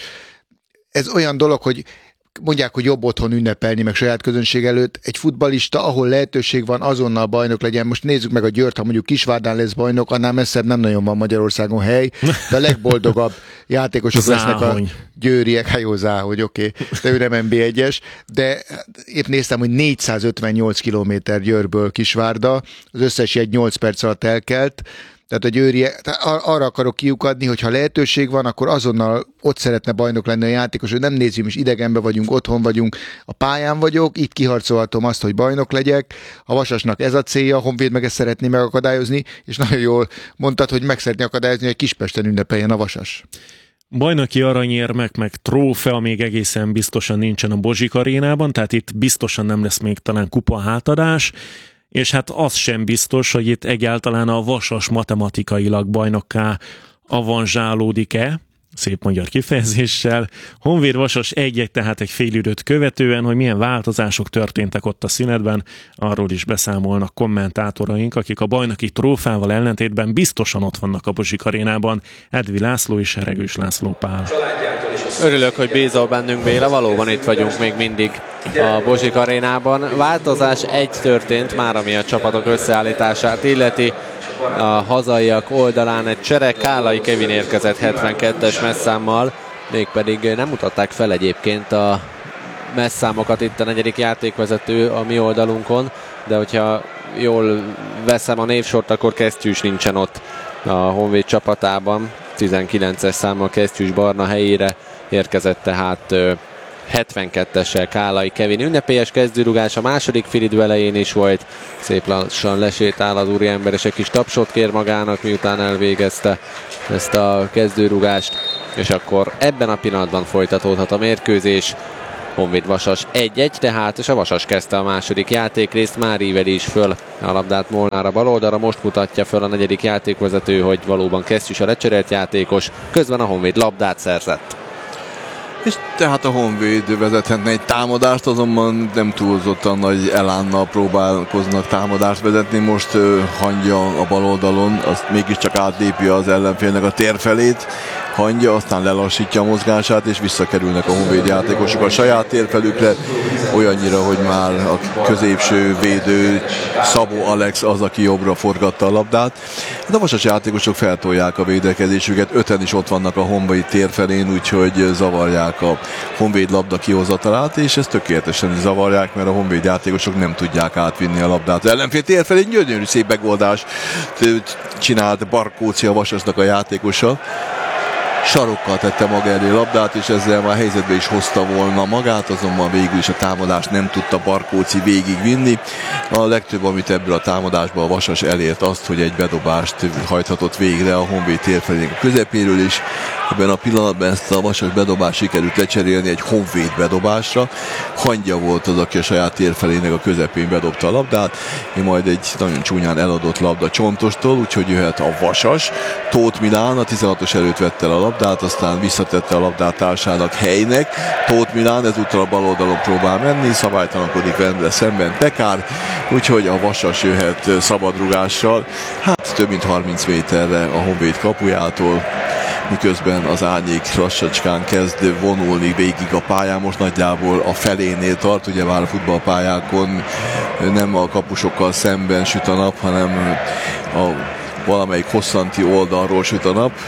ez olyan dolog, hogy mondják, hogy jobb otthon ünnepelni, meg saját közönség előtt. Egy futballista, ahol lehetőség van, azonnal bajnok legyen. Most nézzük meg a Győrt, ha mondjuk Kisvárdán lesz bajnok, annál messzebb nem nagyon van Magyarországon hely, de a legboldogabb játékosok lesznek a győriek. Hát jó, Záhony, oké, de ő nem NB1-es, de épp néztem, hogy 458 kilométer Győrből Kisvárda, az összes egy 8 perc alatt elkelt. Tehát a Győri, arra akarok kiukadni, hogy ha lehetőség van, akkor azonnal ott szeretne bajnok lenni a játékos, hogy nem nézzük, is idegenben vagyunk, otthon vagyunk, a pályán vagyok, itt kiharcolhatom azt, hogy bajnok legyek. A Vasasnak ez a célja, a Honvéd meg ezt szeretné megakadályozni, és nagyon jól mondtad, hogy meg szeretné akadályozni, hogy Kispesten ünnepeljen a Vasas. Bajnoki aranyérmek meg trófea még egészen biztosan nincsen a Bozsik arénában, tehát itt biztosan nem lesz még talán kupa hátadás, és hát az sem biztos, hogy itt egyáltalán a Vasas matematikailag bajnokká avanzsálódik-e, szép magyar kifejezéssel. Honvéd Vasas 1-1, tehát egy fél időt követően, hogy milyen változások történtek ott a szünetben, arról is beszámolnak kommentátoraink, akik a bajnoki trófával ellentétben biztosan ott vannak a Bozsik arénában, Edvi László és Regős László Pál. Örülök, hogy bízol bennünk, Béla, valóban itt vagyunk még mindig a Bozsik arénában. Változás egy történt már, ami a csapatok összeállítását illeti. A hazaiak oldalán egy csere, Kálai Kevin érkezett 72-es messzámmal, mégpedig nem mutatták fel egyébként a messzámokat itt a negyedik játékvezető a mi oldalunkon, de hogyha jól veszem a névsort, akkor Kesztyűs nincsen ott a Honvéd csapatában. 19-es számmal Kesztyűs Barna helyére érkezett tehát 72-essel Kálai Kevin ünnepélyes kezdőrugás a második félidő elején is volt. Szép lassan lesétál az úriember, és egy kis tapsot kér magának, miután elvégezte ezt a kezdőrugást. És akkor ebben a pillanatban folytatódhat a mérkőzés. Honvéd Vasas 1-1, tehát, és a Vasas kezdte a második játékrészt, már íveli is föl a labdát Molnár bal oldalra, most mutatja föl a negyedik játékvezető, hogy valóban Kesztyűs a lecserélt játékos, közben a Honvéd labdát szerzett. És tehát a Honvéd vezethetne egy támadást, azonban nem túlzottan nagy elánnal próbálkoznak támadást vezetni. Most Hangya a bal oldalon, azt mégiscsak átlépi az ellenfélnek a tér felét. Hangya aztán lelassítja a mozgását, és visszakerülnek a Honvéd játékosok a saját térfelükre, olyannyira, hogy már a középső védő Szabó Alex az, aki jobbra forgatta a labdát. De a Vasas játékosok feltolják a védekezésüket, 5-en is ott vannak a Honvéd térfelén, úgyhogy zavarják a Honvéd labda kihozatalát, és ezt tökéletesen is zavarják, mert a Honvéd játékosok nem tudják átvinni a labdát. Az ellenfél térfelén gyönyörű szép megoldást csinált Barkóci, a Vasasnak a játékosa. Sarokkal tette maga elé labdát, és ezzel már helyzetbe is hozta volna magát, azonban végül is a támadást nem tudta Barkóci végigvinni. A legtöbb, amit ebből a támadásban a Vasas elért, azt, hogy egy bedobást hajthatott végre a Honvéd térfelének a közepéről, és ebben a pillanatban ezt a Vasas bedobást sikerült lecserélni egy Honvéd bedobásra. Hangya volt az, aki a saját térfelének a közepén bedobta a labdát, majd egy nagyon csúnyán eladott labda Csontostól, úgyhogy jöhet a Vasas. Tóth Milán a 16-os előtt vette el a labdát, aztán visszatette a labdát társának Helynek. Tóth Milán ezúttal a bal oldalon próbál menni, szabálytalanodik vele szemben Pekár, úgyhogy a Vasas jöhet szabadrugással, hát több mint 30 méterre a Honvéd kapujától, miközben az árnyék lassacskán kezd vonulni végig a pályán, most nagyjából a felénél tart, ugye már a futballpályákon nem a kapusokkal szemben süt a nap, hanem a valamelyik hosszanti oldalról süt a nap.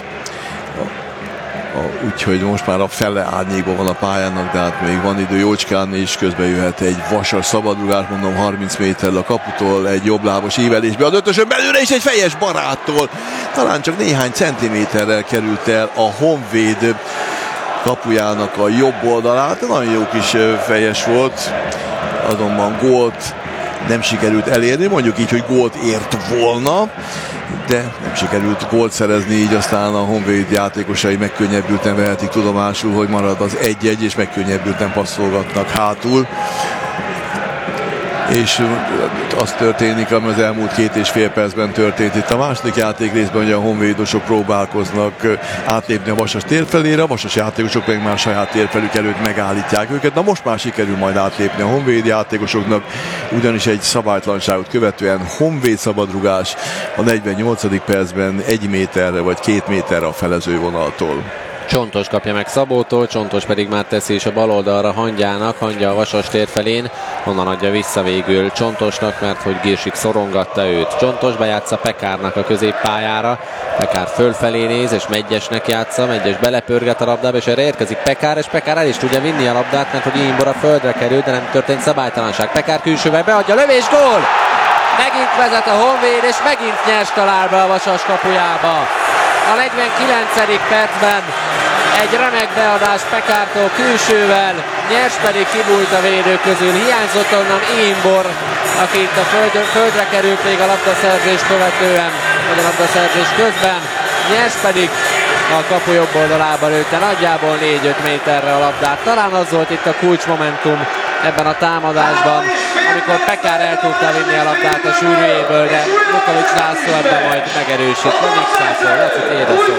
Úgyhogy most már a fele árnyékban van a pályának, de hát még van idő jócskán, és közben jöhet egy Vasas szabadrugás, mondom 30 méterre a kaputól, egy jobblábos ívelésbe az ötösön belőle, és egy fejes Baráttól. Talán csak néhány centiméterrel került el a Honvéd kapujának a jobb oldalát, nagyon jó kis fejes volt, azonban gólt nem sikerült elérni, mondjuk így, hogy gólt ért volna, de nem sikerült gólt szerezni, így aztán a Honvéd játékosai megkönnyebbülten vehetik tudomásul, hogy marad az 1-1, és megkönnyebbülten passzolgatnak hátul. És az történik, ami az elmúlt 2,5 percben történt itt a második játékrészben, hogy a honvédosok próbálkoznak átlépni a Vasas térfelére, a Vasas játékosok meg már saját térfelük előtt megállítják őket. Na most már sikerül majd átlépni a Honvéd játékosoknak, ugyanis egy szabálytalanságot követően Honvéd szabadrugás a 48. percben 1 méterre vagy 2 méterre a felezővonaltól. Csontos kapja meg Szabótól, Csontos pedig már teszi is a bal oldalra Hangyának, Hangya a Vasas térfelén, onnan adja vissza végül Csontosnak, mert hogy Girsik szorongatta őt. Csontos bejátsza Pekárnak a középpályára, Pekár fölfelé néz, és Megyesnek játsza, Megyes belepörget a labdába, és erre érkezik Pekár, és Pekár el is tudja vinni a labdát, mert hogy Imbor a földre került, de nem történt szabálytalanság. Pekár külsővel beadja, lövés, gól! Megint vezet a Honvéd, és megint nyers talál be a Vasas kapujába. A 49. percben egy remek beadás Pekártól külsővel, nyers pedig kibújt a védők közül. Hiányzott onnan Imbor, aki itt a földre került még a labdaszerzés követően, vagy a labdaszerzés közben. Nyers pedig a kapu jobb oldalába lőtte nagyjából 4-5 méterre a labdát. Talán az volt itt a kulcsmomentum ebben a támadásban, amikor Pekár el tudta vinni a labdát a sűrűjéből, de Lukalics László ebben majd megerősít. Van X-László, Laci, tiéd a szó.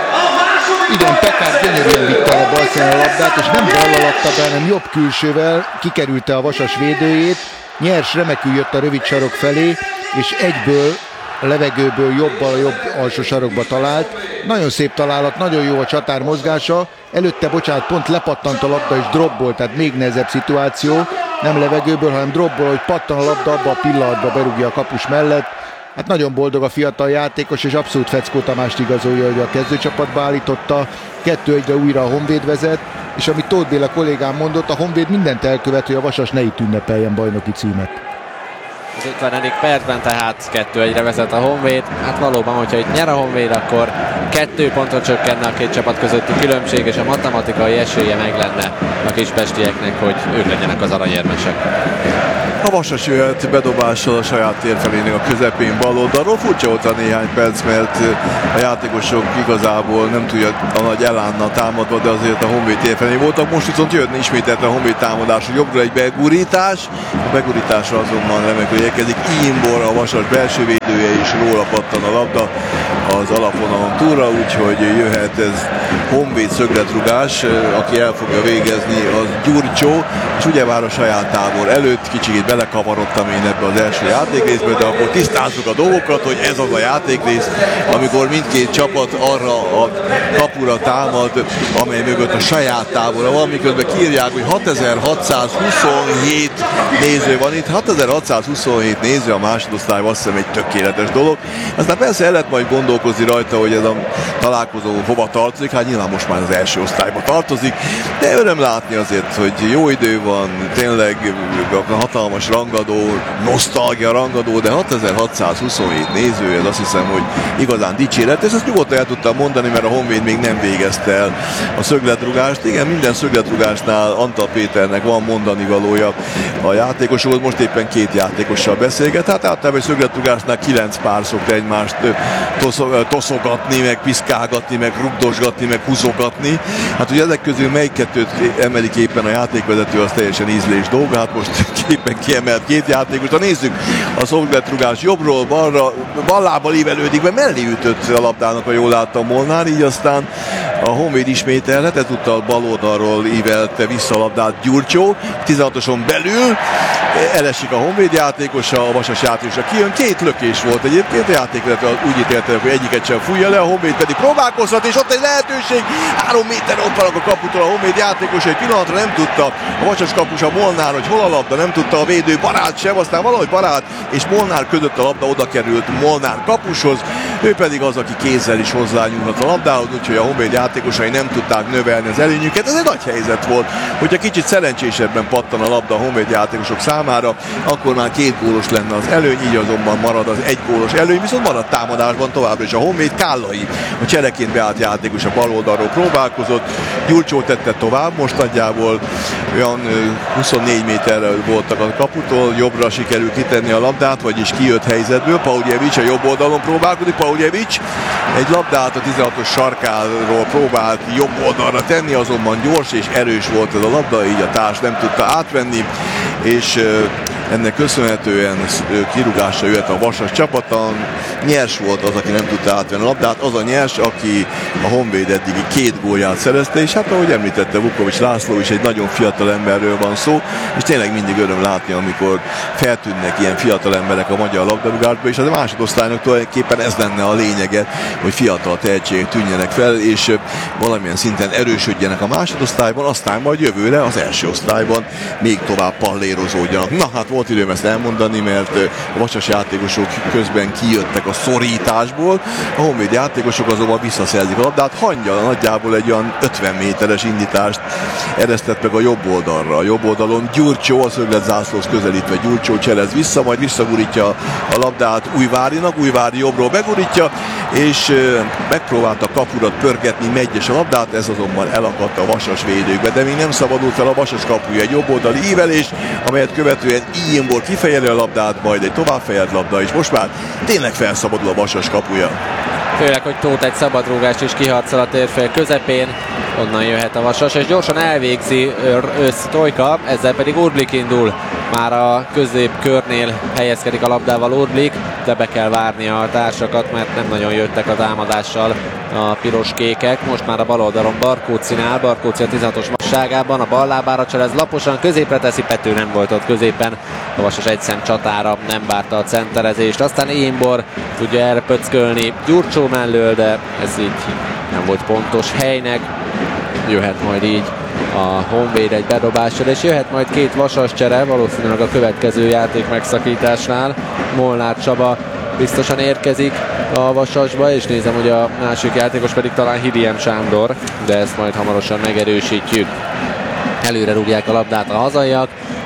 Igen, Pekár gyönyörűen vitte a balszínen a labdát, és nem ballal adta be, hanem jobb külsővel kikerülte a Vasas védőjét. Nyers remekül jött a rövid sarok felé, és egyből a levegőből jobbal a jobb alsó sarokba talált. Nagyon szép találat, nagyon jó a csatár mozgása. Előtte, bocsánat, pont lepattant a labda és dropból, tehát még nehezebb szituáció. Nem levegőből, hanem dropból, hogy pattan a labda, abba a pillanatban berúgja a kapus mellett. Hát nagyon boldog a fiatal játékos, és abszolút Feckó Tamást igazolja, hogy a kezdőcsapatba állította. 2-1-re újra a Honvéd vezet, és amit Tóth Béla kollégám mondott, a Honvéd mindent elkövet, hogy a Vasas ne itt ünnepeljen bajnoki címet. az 50. percben, tehát 2-1-re vezet a Honvéd. Hát valóban, hogyha itt nyer a Honvéd, akkor 2 pontra csökkenne a két csapat közötti különbség, és a matematikai esélye meg lenne a kispestieknek, hogy ők legyenek az aranyérmesek. A Vasas jöhet bedobással a saját térfelének a közepén bal oldalról. Furcsa volt a néhány perc, mert a játékosok igazából nem tudja a nagy elánnal támadva, de azért a Honvéd térfelén voltak. Most viszont jönne ismételt a Honvéd támadás, jobbra egy begurítás. A begurításra azonban remekül érkezik Imbor, a Vasas belső védője, és róla pattan a labda az alapvonalon túlra, úgyhogy jöhet ez Honvéd szögletrugás, aki el fogja végezni az Gyurcsó, és ugyebár a saját tábor előtt kicsit belekavarodtam én ebbe az első játékrészbe, de akkor tisztázzuk a dolgokat, hogy ez az a játékrész, amikor mindkét csapat arra a kapura támad, amely mögött a saját tábora van, miközben kiírják, hogy 6627 néző van itt. 6627 néző a másodosztályban, azt hiszem egy tökéletes dolog. Aztán persze el lehet majd gondolkozni rajta, hogy ez a találkozó hova tartozik, hát nyilván most már az első osztályba tartozik, de öröm látni azért, hogy jó idő van, tényleg hatalmas rangadó, nosztalgia rangadó, de 6627 néző, ez azt hiszem, hogy igazán dicséret, és ezt nyugodtan el tudtam mondani, mert a Honvéd még nem végezte el a szögletrugást. Igen, minden szögletrugásnál Antal Péternek van mondani valója a játékosokhoz, most éppen 2 játékossal beszélget, hát általában egy szögletrugásnál 9 pár szokta egymást toszogatni, meg piszkálgatni, meg rugdosgatni, meg húzogatni. Hát ugye ezek közül melyik kettőt emelik éppen a játékvezető, az teljesen ízlés dolga, hát most éppen kiemelt 2 játékost. Ha nézzük a szögletrugás jobbról, balra, ballábbal ívelődik, mert mellé ütött a labdának, ha jól láttam Molnár, így aztán a Honvéd ismételhet, ezúttal bal oldalról ívelte vissza a labdát Gyurcsó, 16-oson belül elesik a Honvéd játékosa, a Vasas játékosa kijön, 2 lökés volt egyébként, a játékvezető úgy ítélte, hogy egyiket sem fújja le, a Honvéd pedig próbálkozhat, és ott egy lehetőség, 3 méterre ott van a kaputól a Honvéd játékosa, egy pillanatra nem tudta a Vasas kapusa Molnár, hogy hol a labda, nem tudta a védő Barát sem, aztán valahogy Barát és Molnár között a labda oda került Molnár kapushoz, ő pedig az, aki kézzel is hozzányúlhat a labdához, úgyhogy a Honvéd játékosai nem tudták növelni az előnyüket. Ez egy nagy helyzet volt, hogyha kicsit szerencsésebben pattan a labda a Honvéd játékosok számára, akkor már 2 gólos lenne az előny, így azonban marad az 1 gólos előny, viszont marad támadásban továbbra is a Honvéd. Kállai, a csereként beállt játékos a bal oldalról próbálkozott, Gyurcsó tette tovább, most nagyjából olyan 24 méterre voltak a kaputól, jobbra sikerült kitenni a labdát, vagyis kijött helyzetből, Pauljevic a jobb oldalon próbálkozik, Pauljevic egy labdát a 16-os sarkáról próbált jobb oldalra tenni, azonban gyors és erős volt ez a labda, így a társ nem tudta átvenni, és ennek köszönhetően kirúgásra jöhet a Vasas csapata. Nyers volt az, aki nem tudta átvenni a labdát, az a Nyers, aki a Honvéd eddigi 2 gólját szerezte, és hát ahogy említette Vukovics László is, egy nagyon fiatal emberről van szó, és tényleg mindig öröm látni, amikor feltűnnek ilyen fiatal emberek a magyar labdarúgásba, és az a másodosztálynak tulajdonképpen ez lenne a lényege, hogy fiatal tehetségek tűnjenek fel, és valamilyen szinten erősödjenek a másodosztályban, aztán majd jövőre az első osztályban még tovább pallérozódjanak. Na hát volt időm ezt elmondani, mert a Vasas játékosok közben kijöttek a szorításból, a Honvéd játékosok azonban visszaszerzik a labdát, Hangyal nagyjából egy olyan 50 méteres indítást eresztett meg a jobb oldalra. A jobb oldalon Gyurcsó, a szögletzászlóhoz közelítve Gyurcsó cselez vissza, majd visszagurítja a labdát Újvárinak, Újvári jobbról begurítja, és megpróbálta kapurat pörgetni Megyes a labdát, ez azonban elakadt a Vasas védőkbe, de még nem szabadult fel a Vasas kapuja, egy jobb oldali ívelés, amelyet követően Imbor kifejeli a labdát, majd egy továbbfejelt labda, és most már tényleg felszabadul a Vasas kapuja. Főleg, hogy Tóth egy szabadrúgást is kiharcol a térfél közepén, onnan jöhet a Vasas, és gyorsan elvégzi Sztojka, ezzel pedig Urblik indul. Már a középkörnél helyezkedik a labdával Urblik, de be kell várni a társakat, mert nem nagyon jöttek a támadással a piros-kékek. Most már a bal oldalon Barkóczinál, Barkóczi a 16-os magasságában, a bal lábára cselez laposan, középre teszi, Pető nem volt ott középen, a Vasas egy szem csatára nem várta a centerezést, aztán Imbor tudja elpöckölni Gyurcsó mellől, de ez így nem volt pontos helynek, jöhet majd így a Honvéd egy bedobással, és jöhet majd 2 Vasas csere, valószínűleg a következő játék megszakításnál. Molnár Csaba biztosan érkezik a Vasasba, és nézem, hogy a másik játékos pedig talán Hidiem Sándor, de ezt majd hamarosan megerősítjük. Előre rúgják a labdát a hazaiak,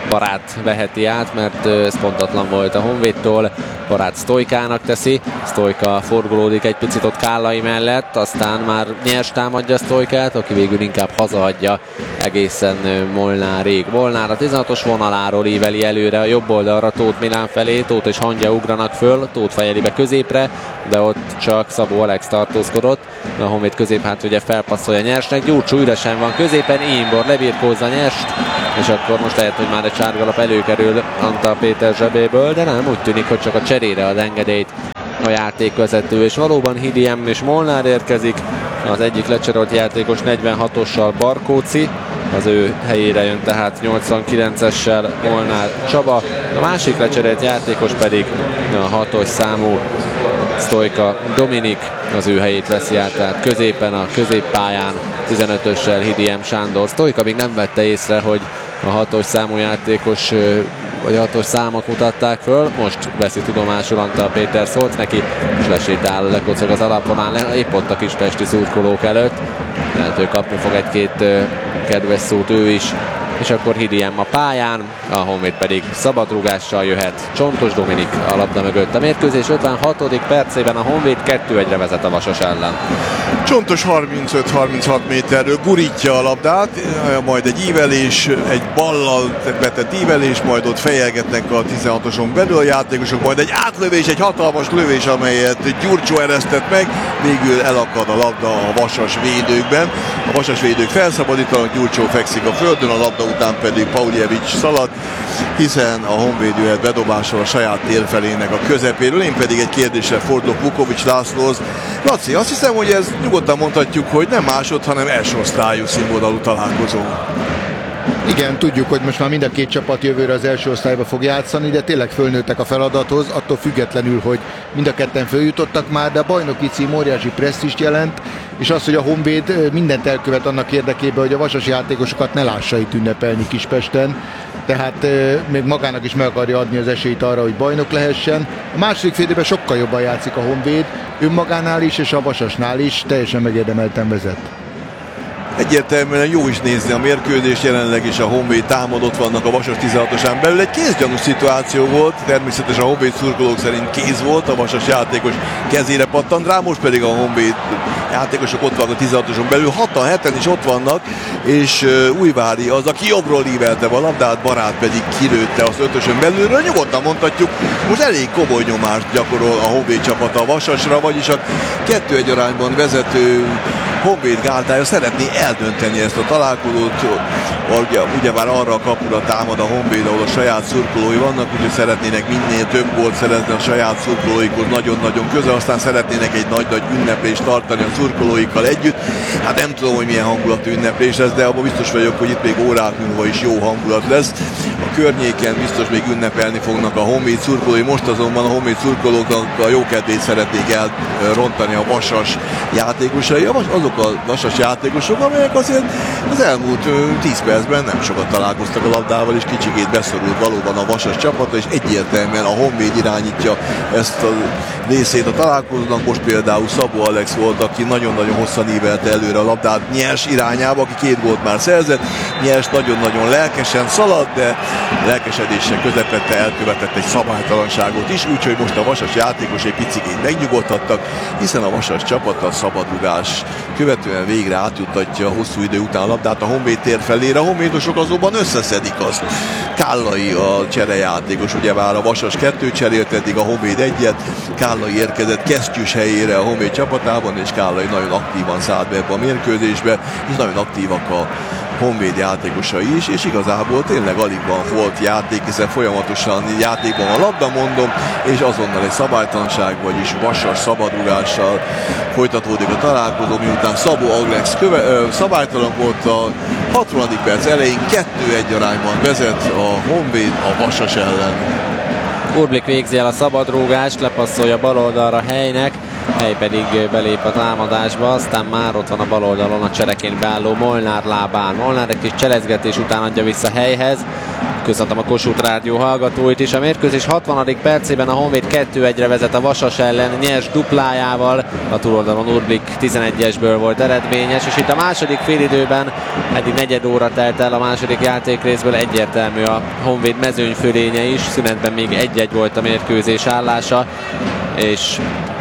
Barát veheti át, mert ez pontatlan volt a Honvédtól. Barát Sztojkának teszi, Sztojka forgolódik egy picit ott Kállai mellett, aztán már nyers támadja Sztojkát, aki végül inkább hazaadja egészen Molnárig. Molnár a 16-os vonaláról íveli előre a jobb oldalra Tóth Milán felé, Tóth és Hangya ugranak föl, Tóth fejeli be középre, de ott csak Szabó Alex tartózkodott. A Honvéd középhát ugye felpasszolja Nyersnek, Gyurcsó üresen van középen, Imbor lebirkózza Nyerst, és akkor most lehet, hogy már egy sárgalap előkerül Antal Péter zsebéből, de nem, úgy tűnik, hogy csak a cserére ad engedélyt a játékvezető, és valóban Hidiem és Molnár érkezik, az egyik lecserélt játékos 46-ossal Barkóci, az ő helyére jön tehát 89-essel Molnár Csaba, a másik lecserélt játékos pedig a 6-os számú Sztojka Dominik, az ő helyét veszi át, tehát középen a középpályán 15-össel Hidiem Sándor. Sztojka még nem vette észre, hogy a 6-os számú játékos vagy 6-os számot mutatták föl, most veszi tudomásul Antal Péter, szólt neki, és lesétál, lekocog az alapvonán, épp ott a kispesti szurkolók előtt, mert ő kapni fog egy-két kedves szót ő is, és akkor Hidiem a pályán, a Honvéd pedig szabadrúgással jöhet. Csontos Dominik a labda mögött. A mérkőzés 56. percében a Honvéd 2-1-re vezet a Vasas ellen. Csontos 35-36 méterről gurítja a labdát, majd egy ívelés, egy ballal betett ívelés, majd ott fejelgetnek a 16-oson belül a játékosok, majd egy átlövés, egy hatalmas lövés, amelyet Gyurcsó eresztett meg, végül elakad a labda a Vasas védőkben. A Vasas védők felszabadítanak, Gyurcsó fekszik a földön, a labda után pedig Pauljevics szalad, hiszen a Honvéd jöhet bedobással a saját térfelének a közepéről. Én pedig egy kérdésre fordulok Vukovics Lászlóhoz. Laci, azt hiszem, hogy ez nyugodtan mondhatjuk, hogy nem másod, hanem első osztályú színvonalú találkozó. Igen, tudjuk, hogy most már mind a két csapat jövőre az első osztályba fog játszani, de tényleg fölnőttek a feladathoz, attól függetlenül, hogy mind a ketten följutottak már, de a bajnoki cím óriási presztízst jelent, és az, hogy a Honvéd mindent elkövet annak érdekében, hogy a vasas játékosokat ne lássa itt ünnepelni Kispesten, tehát még magának is meg akarja adni az esélyt arra, hogy bajnok lehessen. A második félidőben sokkal jobban játszik a Honvéd, önmagánál is és a Vasasnál is, teljesen megérdemelten vezet. Egyértelműen jó is nézni a mérkőzést, jelenleg is a Honvéd támadott vannak a Vasas 16-osán belül. Egy kézgyanús szituáció volt, természetesen a Honvéd szurkolók szerint kéz volt, a Vasas játékos kezére pattant rá, most pedig a Honvéd játékosok ott vannak a 16-oson belül, 6-an, 7-en is ott vannak, és Újvári az, aki jobbról ívelte a labdát, Barát pedig kilőtte az 5-ösön belülről. Nyugodtan mondhatjuk, most elég komoly nyomást gyakorol a Honvéd csapata a Vasasra, vagyis a 2-1 arányban vezető Honvéd gárdája szeretné eldönteni ezt a találkozót, ugyebár arra a kapura támad a Honvéd, ahol a saját szurkolói vannak, úgyhogy szeretnének minél több gólt szerezni a saját szurkolóikhoz nagyon-nagyon közel, aztán szeretnének egy nagy-nagy ünneplést tartani a szurkolóikkal együtt. Hát nem tudom, hogy milyen hangulatú ünneplés lesz, de abban biztos vagyok, hogy itt még órák múlva is jó hangulat lesz. A környéken biztos még ünnepelni fognak a Honvéd szurkolói, most azonban a Honvéd szurkolóknak a jókedvét szeretnék elrontani a Vasas játékosai, azok a Vasas játékosok, amelyek azért az elmúlt 10 percben nem sokat találkoztak a labdával, és kicsikét beszorult valóban a Vasas csapata, és egyértelműen a Honvéd irányítja ezt a részét a találkozónak. Most például Szabó Alex volt, aki nagyon-nagyon hosszan ívelte előre a labdát Nyers irányába, aki 2 gólt már szerzett. Nyers nagyon-nagyon lelkesen szalad, de lelkesedése közepette elkövetett egy szabálytalanságot is, úgyhogy most a Vasas játékos egy picikét megnyugodhattak, hiszen a Vasas csapata a szabadrugás követően végre átjuttatja hosszú idő után a labdát a Honvéd tér felére. A honvédosok azonban összeszedik azt. Kállai a cserejátékos, ugyebár a Vasas 2 cserélt eddig, a Honvéd 1-et. Kállai érkezett kesztyűs helyére a Honvéd csapatában, és Kállai nagyon aktívan szállt be ebbe a mérkőzésbe, és nagyon aktívak a Honvéd játékosai is, és igazából tényleg alig van volt játék, hiszen folyamatosan játékban a labda, mondom, és azonnal egy szabálytalanság, vagyis Vasas szabadrugással folytatódik a találkozó, miután Szabó Alex szabálytalan volt a 60. perc elején, 2-1 arányban vezet a Honvéd a Vasas ellen. Urblik végzi el a szabadrúgást, lepasszolja bal oldalra Helynek, Hely pedig belép a támadásba, aztán már ott van a bal oldalon a csereként beálló Molnár lábán. Molnár egy kis cselezgetés után adja vissza Helyhez, Köszöntöm a Kossuth Rádió hallgatóit is. A mérkőzés 60. percében a Honvéd 2-1-re vezet a Vasas ellen nyers duplájával. A túloldalon Urblik 11-esből volt eredményes, és itt a második félidőben eddig negyed óra telt el a második játékrészből, egyértelmű a Honvéd mezőnyfölénye is. Szünetben még 1-1 volt a mérkőzés állása, és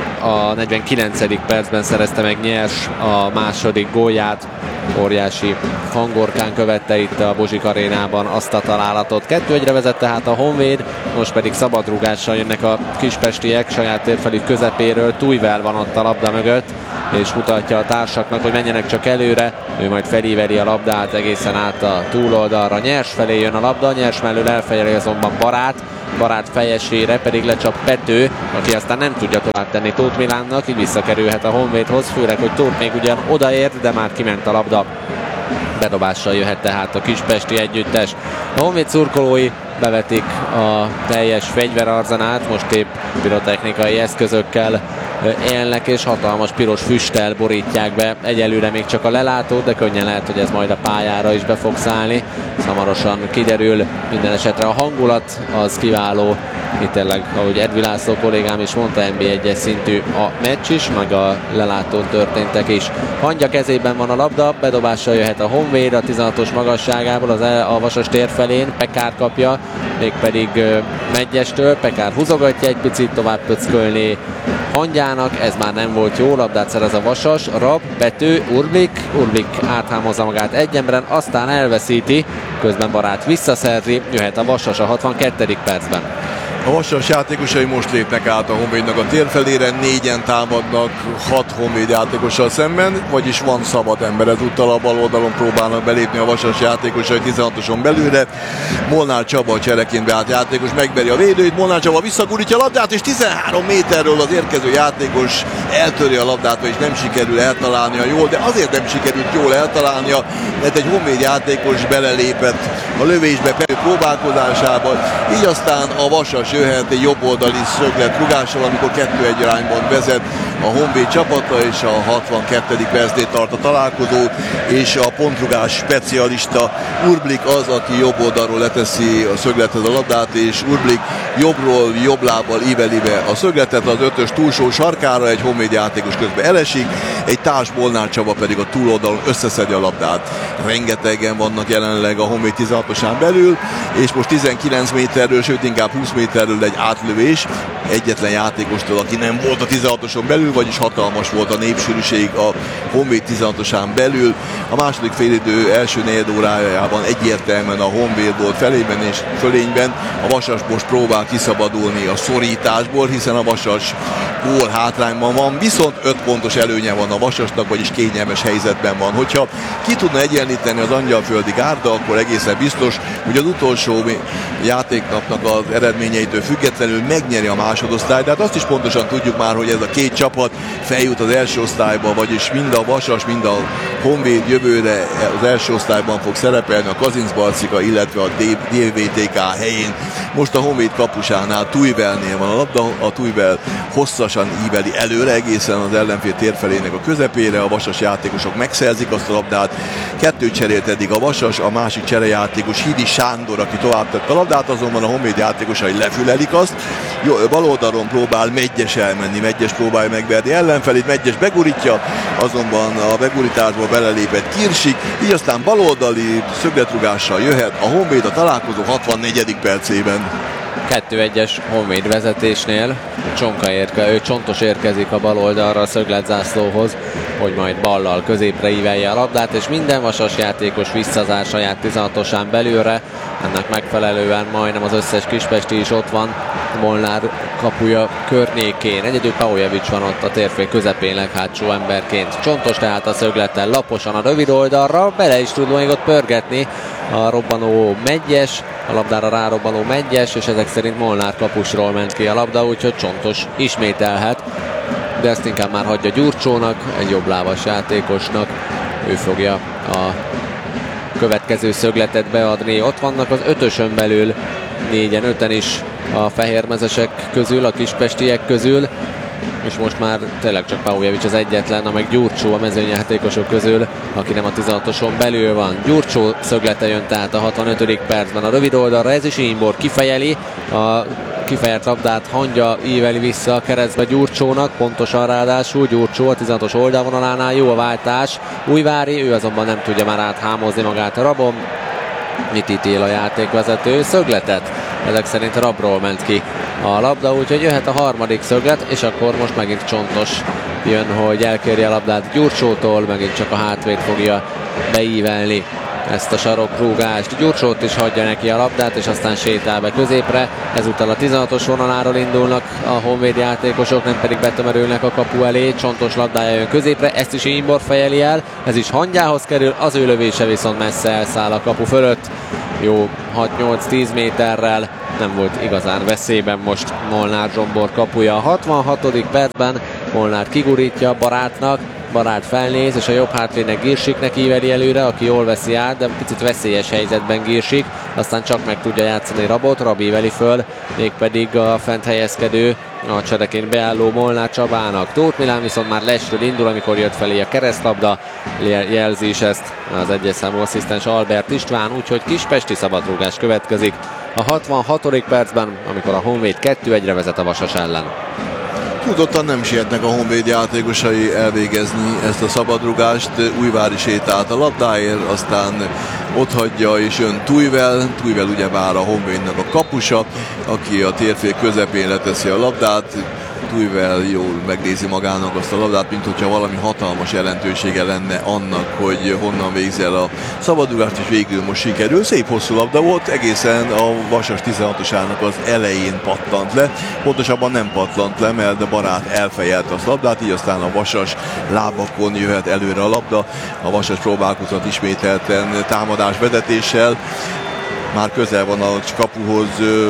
a 49. percben szerezte meg Nyers a második gólját. Óriási hangorkán követte itt a Bozsik arénában azt a találatot. 2-1-re vezet tehát a Honvéd, most pedig szabadrúgással jönnek a kispestiek saját térfelük közepéről. Tújvel van ott a labda mögött, és mutatja a társaknak, hogy menjenek csak előre. Ő majd felíveli a labdát egészen át a túloldalra. Nyers felé jön a labda, Nyers mellől elfejeli azonban Barát fejesére pedig lecsap Pető, aki aztán nem tudja tovább tenni Tóth Milánnak, így visszakerülhet a Honvédhoz, főleg, hogy Tóth még ugyan odaért, de már kiment a labda. Bedobással jöhet tehát a kispesti együttes. A Honvéd szurkolói bevetik a teljes fegyverarzenát, most épp pirotechnikai eszközökkel élnek, és hatalmas piros füsttel borítják be egyelőre még csak a lelátót, de könnyen lehet, hogy ez majd a pályára is be fog szállni. Hamarosan kiderül, minden esetre a hangulat az kiváló. Itt tényleg, ahogy Edvi László kollégám is mondta, NB1-es szintű a meccs is, meg a lelátón történtek is. Hangya kezében van a labda, bedobással jöhet a Honvéd a 16-os magasságából a Vasas tér felén, Pekár kapja, mégpedig Meggyestől. Pekár húzogatja egy picit, tovább pöckölni Hangyának, ez már nem volt jó, labdát szerez a Vasas, Rab, Pető, Urblik áthámozza magát egy emberen, aztán elveszíti, közben Barát visszaszerzi, jöhet a Vasas a 62. percben. A Vasas játékosai most lépnek át a Honvédnak a térfelére, 4-en támadnak 6 Honvéd játékossal szemben, vagyis van szabad ember, ezúttal a bal oldalon próbálnak belépni a Vasas játékosai 16-oson belülre. Molnár Csaba csereként beállt játékos megveri a védőit, Molnár Csaba visszagurítja a labdát, és 13 méterről az érkező játékos eltöri a labdát, vagyis nem sikerül eltalálnia jól, de azért nem sikerült jól eltalálnia, mert egy Honvéd játékos belelépett a lövésbe próbálkozásába, így aztán a Vasas jöhet egy jobboldali szöglet rugással, amikor 2-1 arányban vezet a Honvéd csapata, és a 62. percnél tart a találkozó, és a pontrugás specialista Urblik az, aki jobb oldalról leteszi a szöglethez a labdát, és Urblik jobbról, jobb lábbal íveli be a szögletet az 5-ös túlsó sarkára, egy Honvéd játékos közben elesik, egy társ Molnár Csaba pedig a túloldalon összeszedi a labdát. Rengetegen vannak jelenleg a Honvéd 16-osán belül, és most 19 méterről, sőt inkább 20 méterről egy átlövés egyetlen játékostól, aki nem volt a 16-oson belül, vagyis hatalmas volt a népsűrűség a Honvéd 16-osán belül. A második félidő első negyed órájában egyértelműen a Honvéd volt felében és fölényben. A Vasas most próbál kiszabadulni a szorításból, hiszen a Vasas gól hátrányban van, viszont 5 pontos előnye van a Vasasnak, vagyis kényelmes helyzetben van. Hogyha ki tudna egyenlíteni az Angyalföldi Gárda, akkor egészen biztos, hogy az utolsó játéknapnak az eredményeitől függetlenül megnyeri a másodosztályt, de hát azt is pontosan tudjuk már, hogy ez a két csapat feljut az első osztályba, vagyis mind a Vasas, mind a Honvéd jövőre az első osztályban fog szerepelni a Kazincbarcika, illetve a DVTK helyén. Most a Honvéd kapusánál, Tújvelnél van a labda, a Tújvel hosszasan íveli előre egészen az ellenfél térfelének a közepére, a Vasas játékosok megszerzik azt a labdát, 2 cserélt eddig a Vasas, a másik cserejátékos Hidi Sándor, aki tovább tett a labdát, azonban a Honvéd játékosai lefülelik azt, bal oldalon próbál Meggyes elmenni, Meggyes próbálja megverni ellenfelét, Meggyes begurítja, azonban a begurításból belelépett Kirsik, így aztán baloldali szögletrugással jöhet a Honvéd a találkozó 64. percében. 2-1-es Honvéd vezetésnél Csontos érkezik a bal oldalra a szögletzászlóhoz, hogy majd ballal középre ívelje a labdát, és minden Vasas játékos visszazár saját 16-osán belülre. Ennek megfelelően majdnem az összes kispesti is ott van Molnár kapuja környékén. Egyedül Paujevics van ott a térfél közepén leghátsó emberként. Csontos tehát a szöglettel laposan a rövid oldalra, bele is tud még ott pörgetni a robbanó Meggyes, a labdára rárobbanó Meggyes, és ezek szerint Molnár kapusról ment ki a labda, úgyhogy Csontos ismételhet, de ezt inkább már hagyja Gyurcsónak, egy jobblábas játékosnak. Ő fogja a következő szögletet beadni. Ott vannak az 5-ösön belül 4-en, 5-en is a fehérmezesek közül, a kispestiek közül. és most már tényleg csak Paujevic az egyetlen, amely Gyurcsó a mezőnyjátékosok közül, aki nem a 16-oson belül van. Gyurcsó szöglete jön tehát a 65. percben a rövid oldalra, ez is Imbor kifejeli, a kifejelt labdát hangja íveli vissza a keresztbe Gyurcsónak, pontosan ráadásul Gyurcsó a 16-os oldalvonalánál, jó a váltás, Újvári, ő azonban nem tudja már áthámozni magát a Rabon. Mit ítél a játékvezető? Szögletet. Ezek szerint Rabról ment ki a labda, úgyhogy jöhet a harmadik szöglet, és akkor most megint Csontos jön, hogy elkérje a labdát Gyurcsótól, megint csak a hátvéd fogja beívelni ezt a sarokrúgást. Gyurcsót is hagyja neki a labdát, és aztán sétál be középre. Ezúttal a 16-os vonaláról indulnak a Honvéd játékosok, nem pedig betömörülnek a kapu elé. Csontos labdája jön középre, ezt is Imbor fejeli el, ez is hangyához kerül, az ő lövése viszont messze elszáll a kapu fölött. Jó 6-8-10 méterrel, nem volt igazán veszélyben most Molnár Zsombor kapuja. A 66. percben Molnár kigurítja Barátnak, Barát felnéz, és a jobb hátvédnek Girsiknek íveli előre, aki jól veszi át, de picit veszélyes helyzetben Girsik, aztán csak meg tudja játszani Rabot, Rab íveli föl, mégpedig a fent helyezkedő, a csereként beálló Molnár Csabának. Tóth Milán viszont már lesről indul, amikor jött felé a keresztlabda, jelzi is ezt az egyes számú asszisztens Albert István, úgyhogy kispesti szabadrúgás következik a 66. percben, amikor a Honvéd 2-1-re vezet a Vasas ellen. Tudottan nem sietnek a Honvéd játékosai elvégezni ezt a szabadrugást. Újvári sétált a labdáért, aztán ott hagyja és jön Tujvel. Tujvel ugyebár a Honvédnak a kapusa, aki a térfél közepén leteszi a labdát. Tujvel jól megnézi magának azt a labdát, mint hogyha valami hatalmas jelentősége lenne annak, hogy honnan végzel a szabadrugást, és végül most sikerül. Szép hosszú labda volt, egészen a Vasas 16-osának az elején pattant le. Pontosabban nem pattant le, mert a Barát elfejelte a labdát, így aztán a Vasas lábakon jöhet előre a labda. A Vasas próbálkozott ismételten támadásvezetéssel. Már közel van a kapuhoz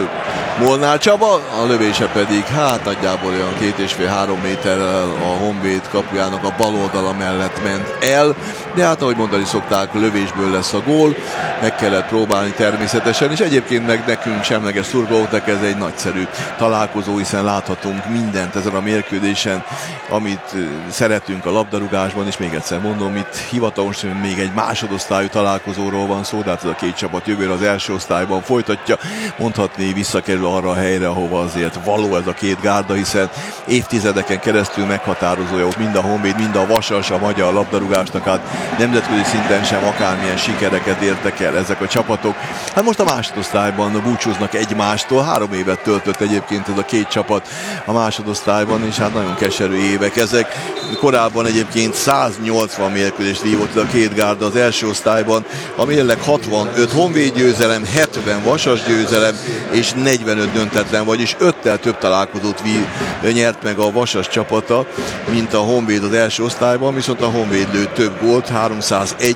Molnár Csaba, a lövése pedig nagyjából olyan 2,5-3 méterrel a Honvéd kapujának a bal oldala mellett ment el, de ahogy mondani szokták, lövésből lesz a gól, meg kellett próbálni természetesen, és egyébként meg nekünk semleges szurkolóknak ez egy nagyszerű találkozó, hiszen láthatunk mindent ezen a mérkőzésen, amit szeretünk a labdarúgásban, és még egyszer mondom, itt hivatalosan még egy másodosztályú találkozóról van szó, de hát ez a két csapat jövőre az első osztályban folytatja, mondhatni visszakerül arra a helyre, ahova azért való ez a két gárda, hiszen évtizedeken keresztül meghatározója volt mind a Honvéd, mind a Vasas a magyar labdarúgásnak, hát nemzetközi szinten sem akármilyen sikereket értek el ezek a csapatok. Hát most a másodosztályban búcsúznak egymástól, 3 évet töltött egyébként ez a két csapat a másodosztályban, és hát nagyon keserű évek ezek. Korábban egyébként 180 mérkőzést vívott a két gárda az első osztályban, a mérleg 65 Honvéd győzelem, 70 Vasas győzelem, és 45 döntetlen, vagyis 5-tel több találkozót nyert meg a Vasas csapata, mint a Honvéd az első osztályban, viszont a Honvéd lőtt több gólt, 301,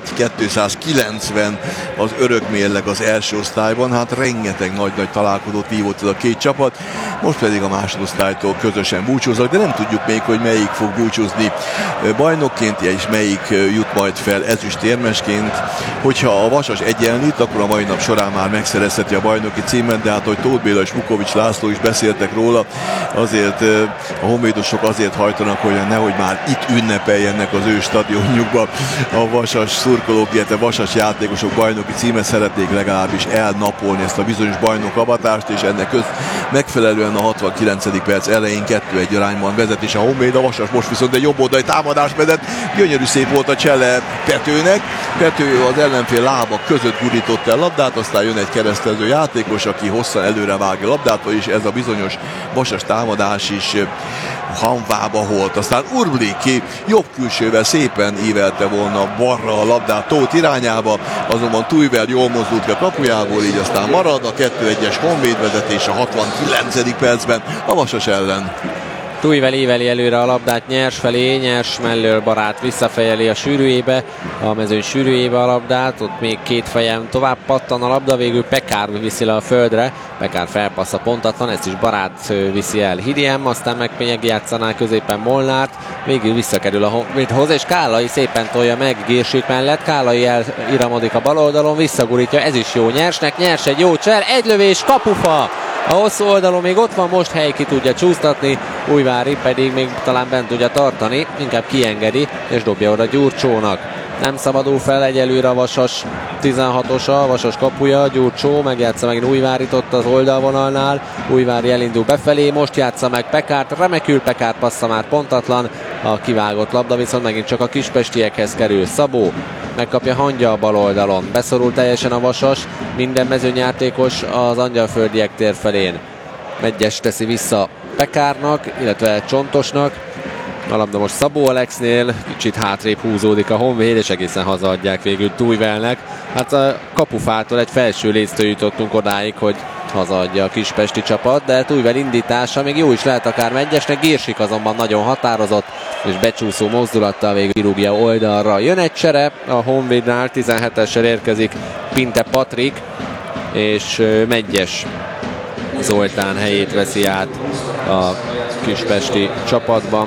290 az örök mérleg az első osztályban, hát rengeteg nagy-nagy találkozót vívott ez a két csapat, most pedig a másodosztálytól közösen búcsúznak, de nem tudjuk még, hogy melyik fog búcsúzni bajnokként, és melyik jut majd fel ezüstérmesként. Hogyha a Vasas egyenlít, akkor a mai nap során már megszerezheti a bajnoki címet, de hát, hogy Tóth Béla és Vukovics László is beszéltek róla, azért a honvédosok azért hajtanak, hogy nehogy már itt ünnepeljenek az ő stadionjukba a Vasas szurkolók, illetve Vasas játékosok bajnoki címet, szeretnék legalábbis elnapolni ezt a bizonyos bajnokavatást, és ennek megfelelően a 69. perc elején 2-1 arányban vezet, és a Honvéd, a Vasas most viszont egy jobb oldali támadás vezet. Gyönyörű szép volt a csele Petőnek. Pető az ellenfél lábak között gurította el labdát, aztán jön egy keresztező játékos, aki hosszan előre vágja a labdát, és ez a bizonyos Vasas támadás is hanvába holt. Aztán Urbliki jobb külsővel szépen ívelte volna balra a labdát Tóth irányába, azonban Tujvel jól mozdult ki a kapujából, így aztán marad a 2-1-es Honvéd vezetés a 69. percben a Vasas ellen. Tujvel íveli előre a labdát Nyers felé, Nyers mellől Barát visszafejeli a sűrűjébe, a mezőny sűrűjébe a labdát, ott még két fejem tovább pattan a labda, végül Pekár viszi le a földre, Pekár felpassza pontatlan, ezt is Barát viszi el Hidiem, aztán meg játszaná középen Molnárt, végül visszakerül a Honvédhoz, és Kállai szépen tolja meg Girsik mellett, Kállai eliramodik a bal oldalon, visszagurítja, ez is jó Nyersnek, Nyers egy jó csel, egy lövés, kapufa! A hosszú oldalon még ott van, most Hely ki tudja csúsztatni, Újvári pedig még talán bent tudja tartani, inkább kiengedi és dobja oda Gyurcsónak. Nem szabadul fel egyelőre a Vasas 16-osa, a Vasas kapuja, Gyurcsó megjátsza megint Újvárit ott az oldalvonalnál, Újvári elindul befelé, most játsza meg Pekárt, remekül Pekár passza már pontatlan, a kivágott labda viszont megint csak a kispestiekhez kerül. Szabó megkapja Hangya a bal oldalon, beszorul teljesen a Vasas, minden mezőnyjátékos az Angyalföldiek tér felén. Medgyes teszi vissza Pekárnak, illetve Csontosnak, a labda most Szabó Alexnél, kicsit hátrébb húzódik a Honvéd, és egészen hazaadják végül Tújvelnek. Hát a kapufától egy felső léctől jutottunk odáig, hogy hazaadja a kispesti csapat, de Tújvel indítása még jó is lehet akár Medgyesnek, Girsik azonban nagyon határozott, és becsúszó mozdulattal végül kirúgja oldalra. Jön egy csere, a Honvédnál 17-essel érkezik Pinte Patrik, és Medgyes Zoltán helyét veszi át a kispesti csapatban.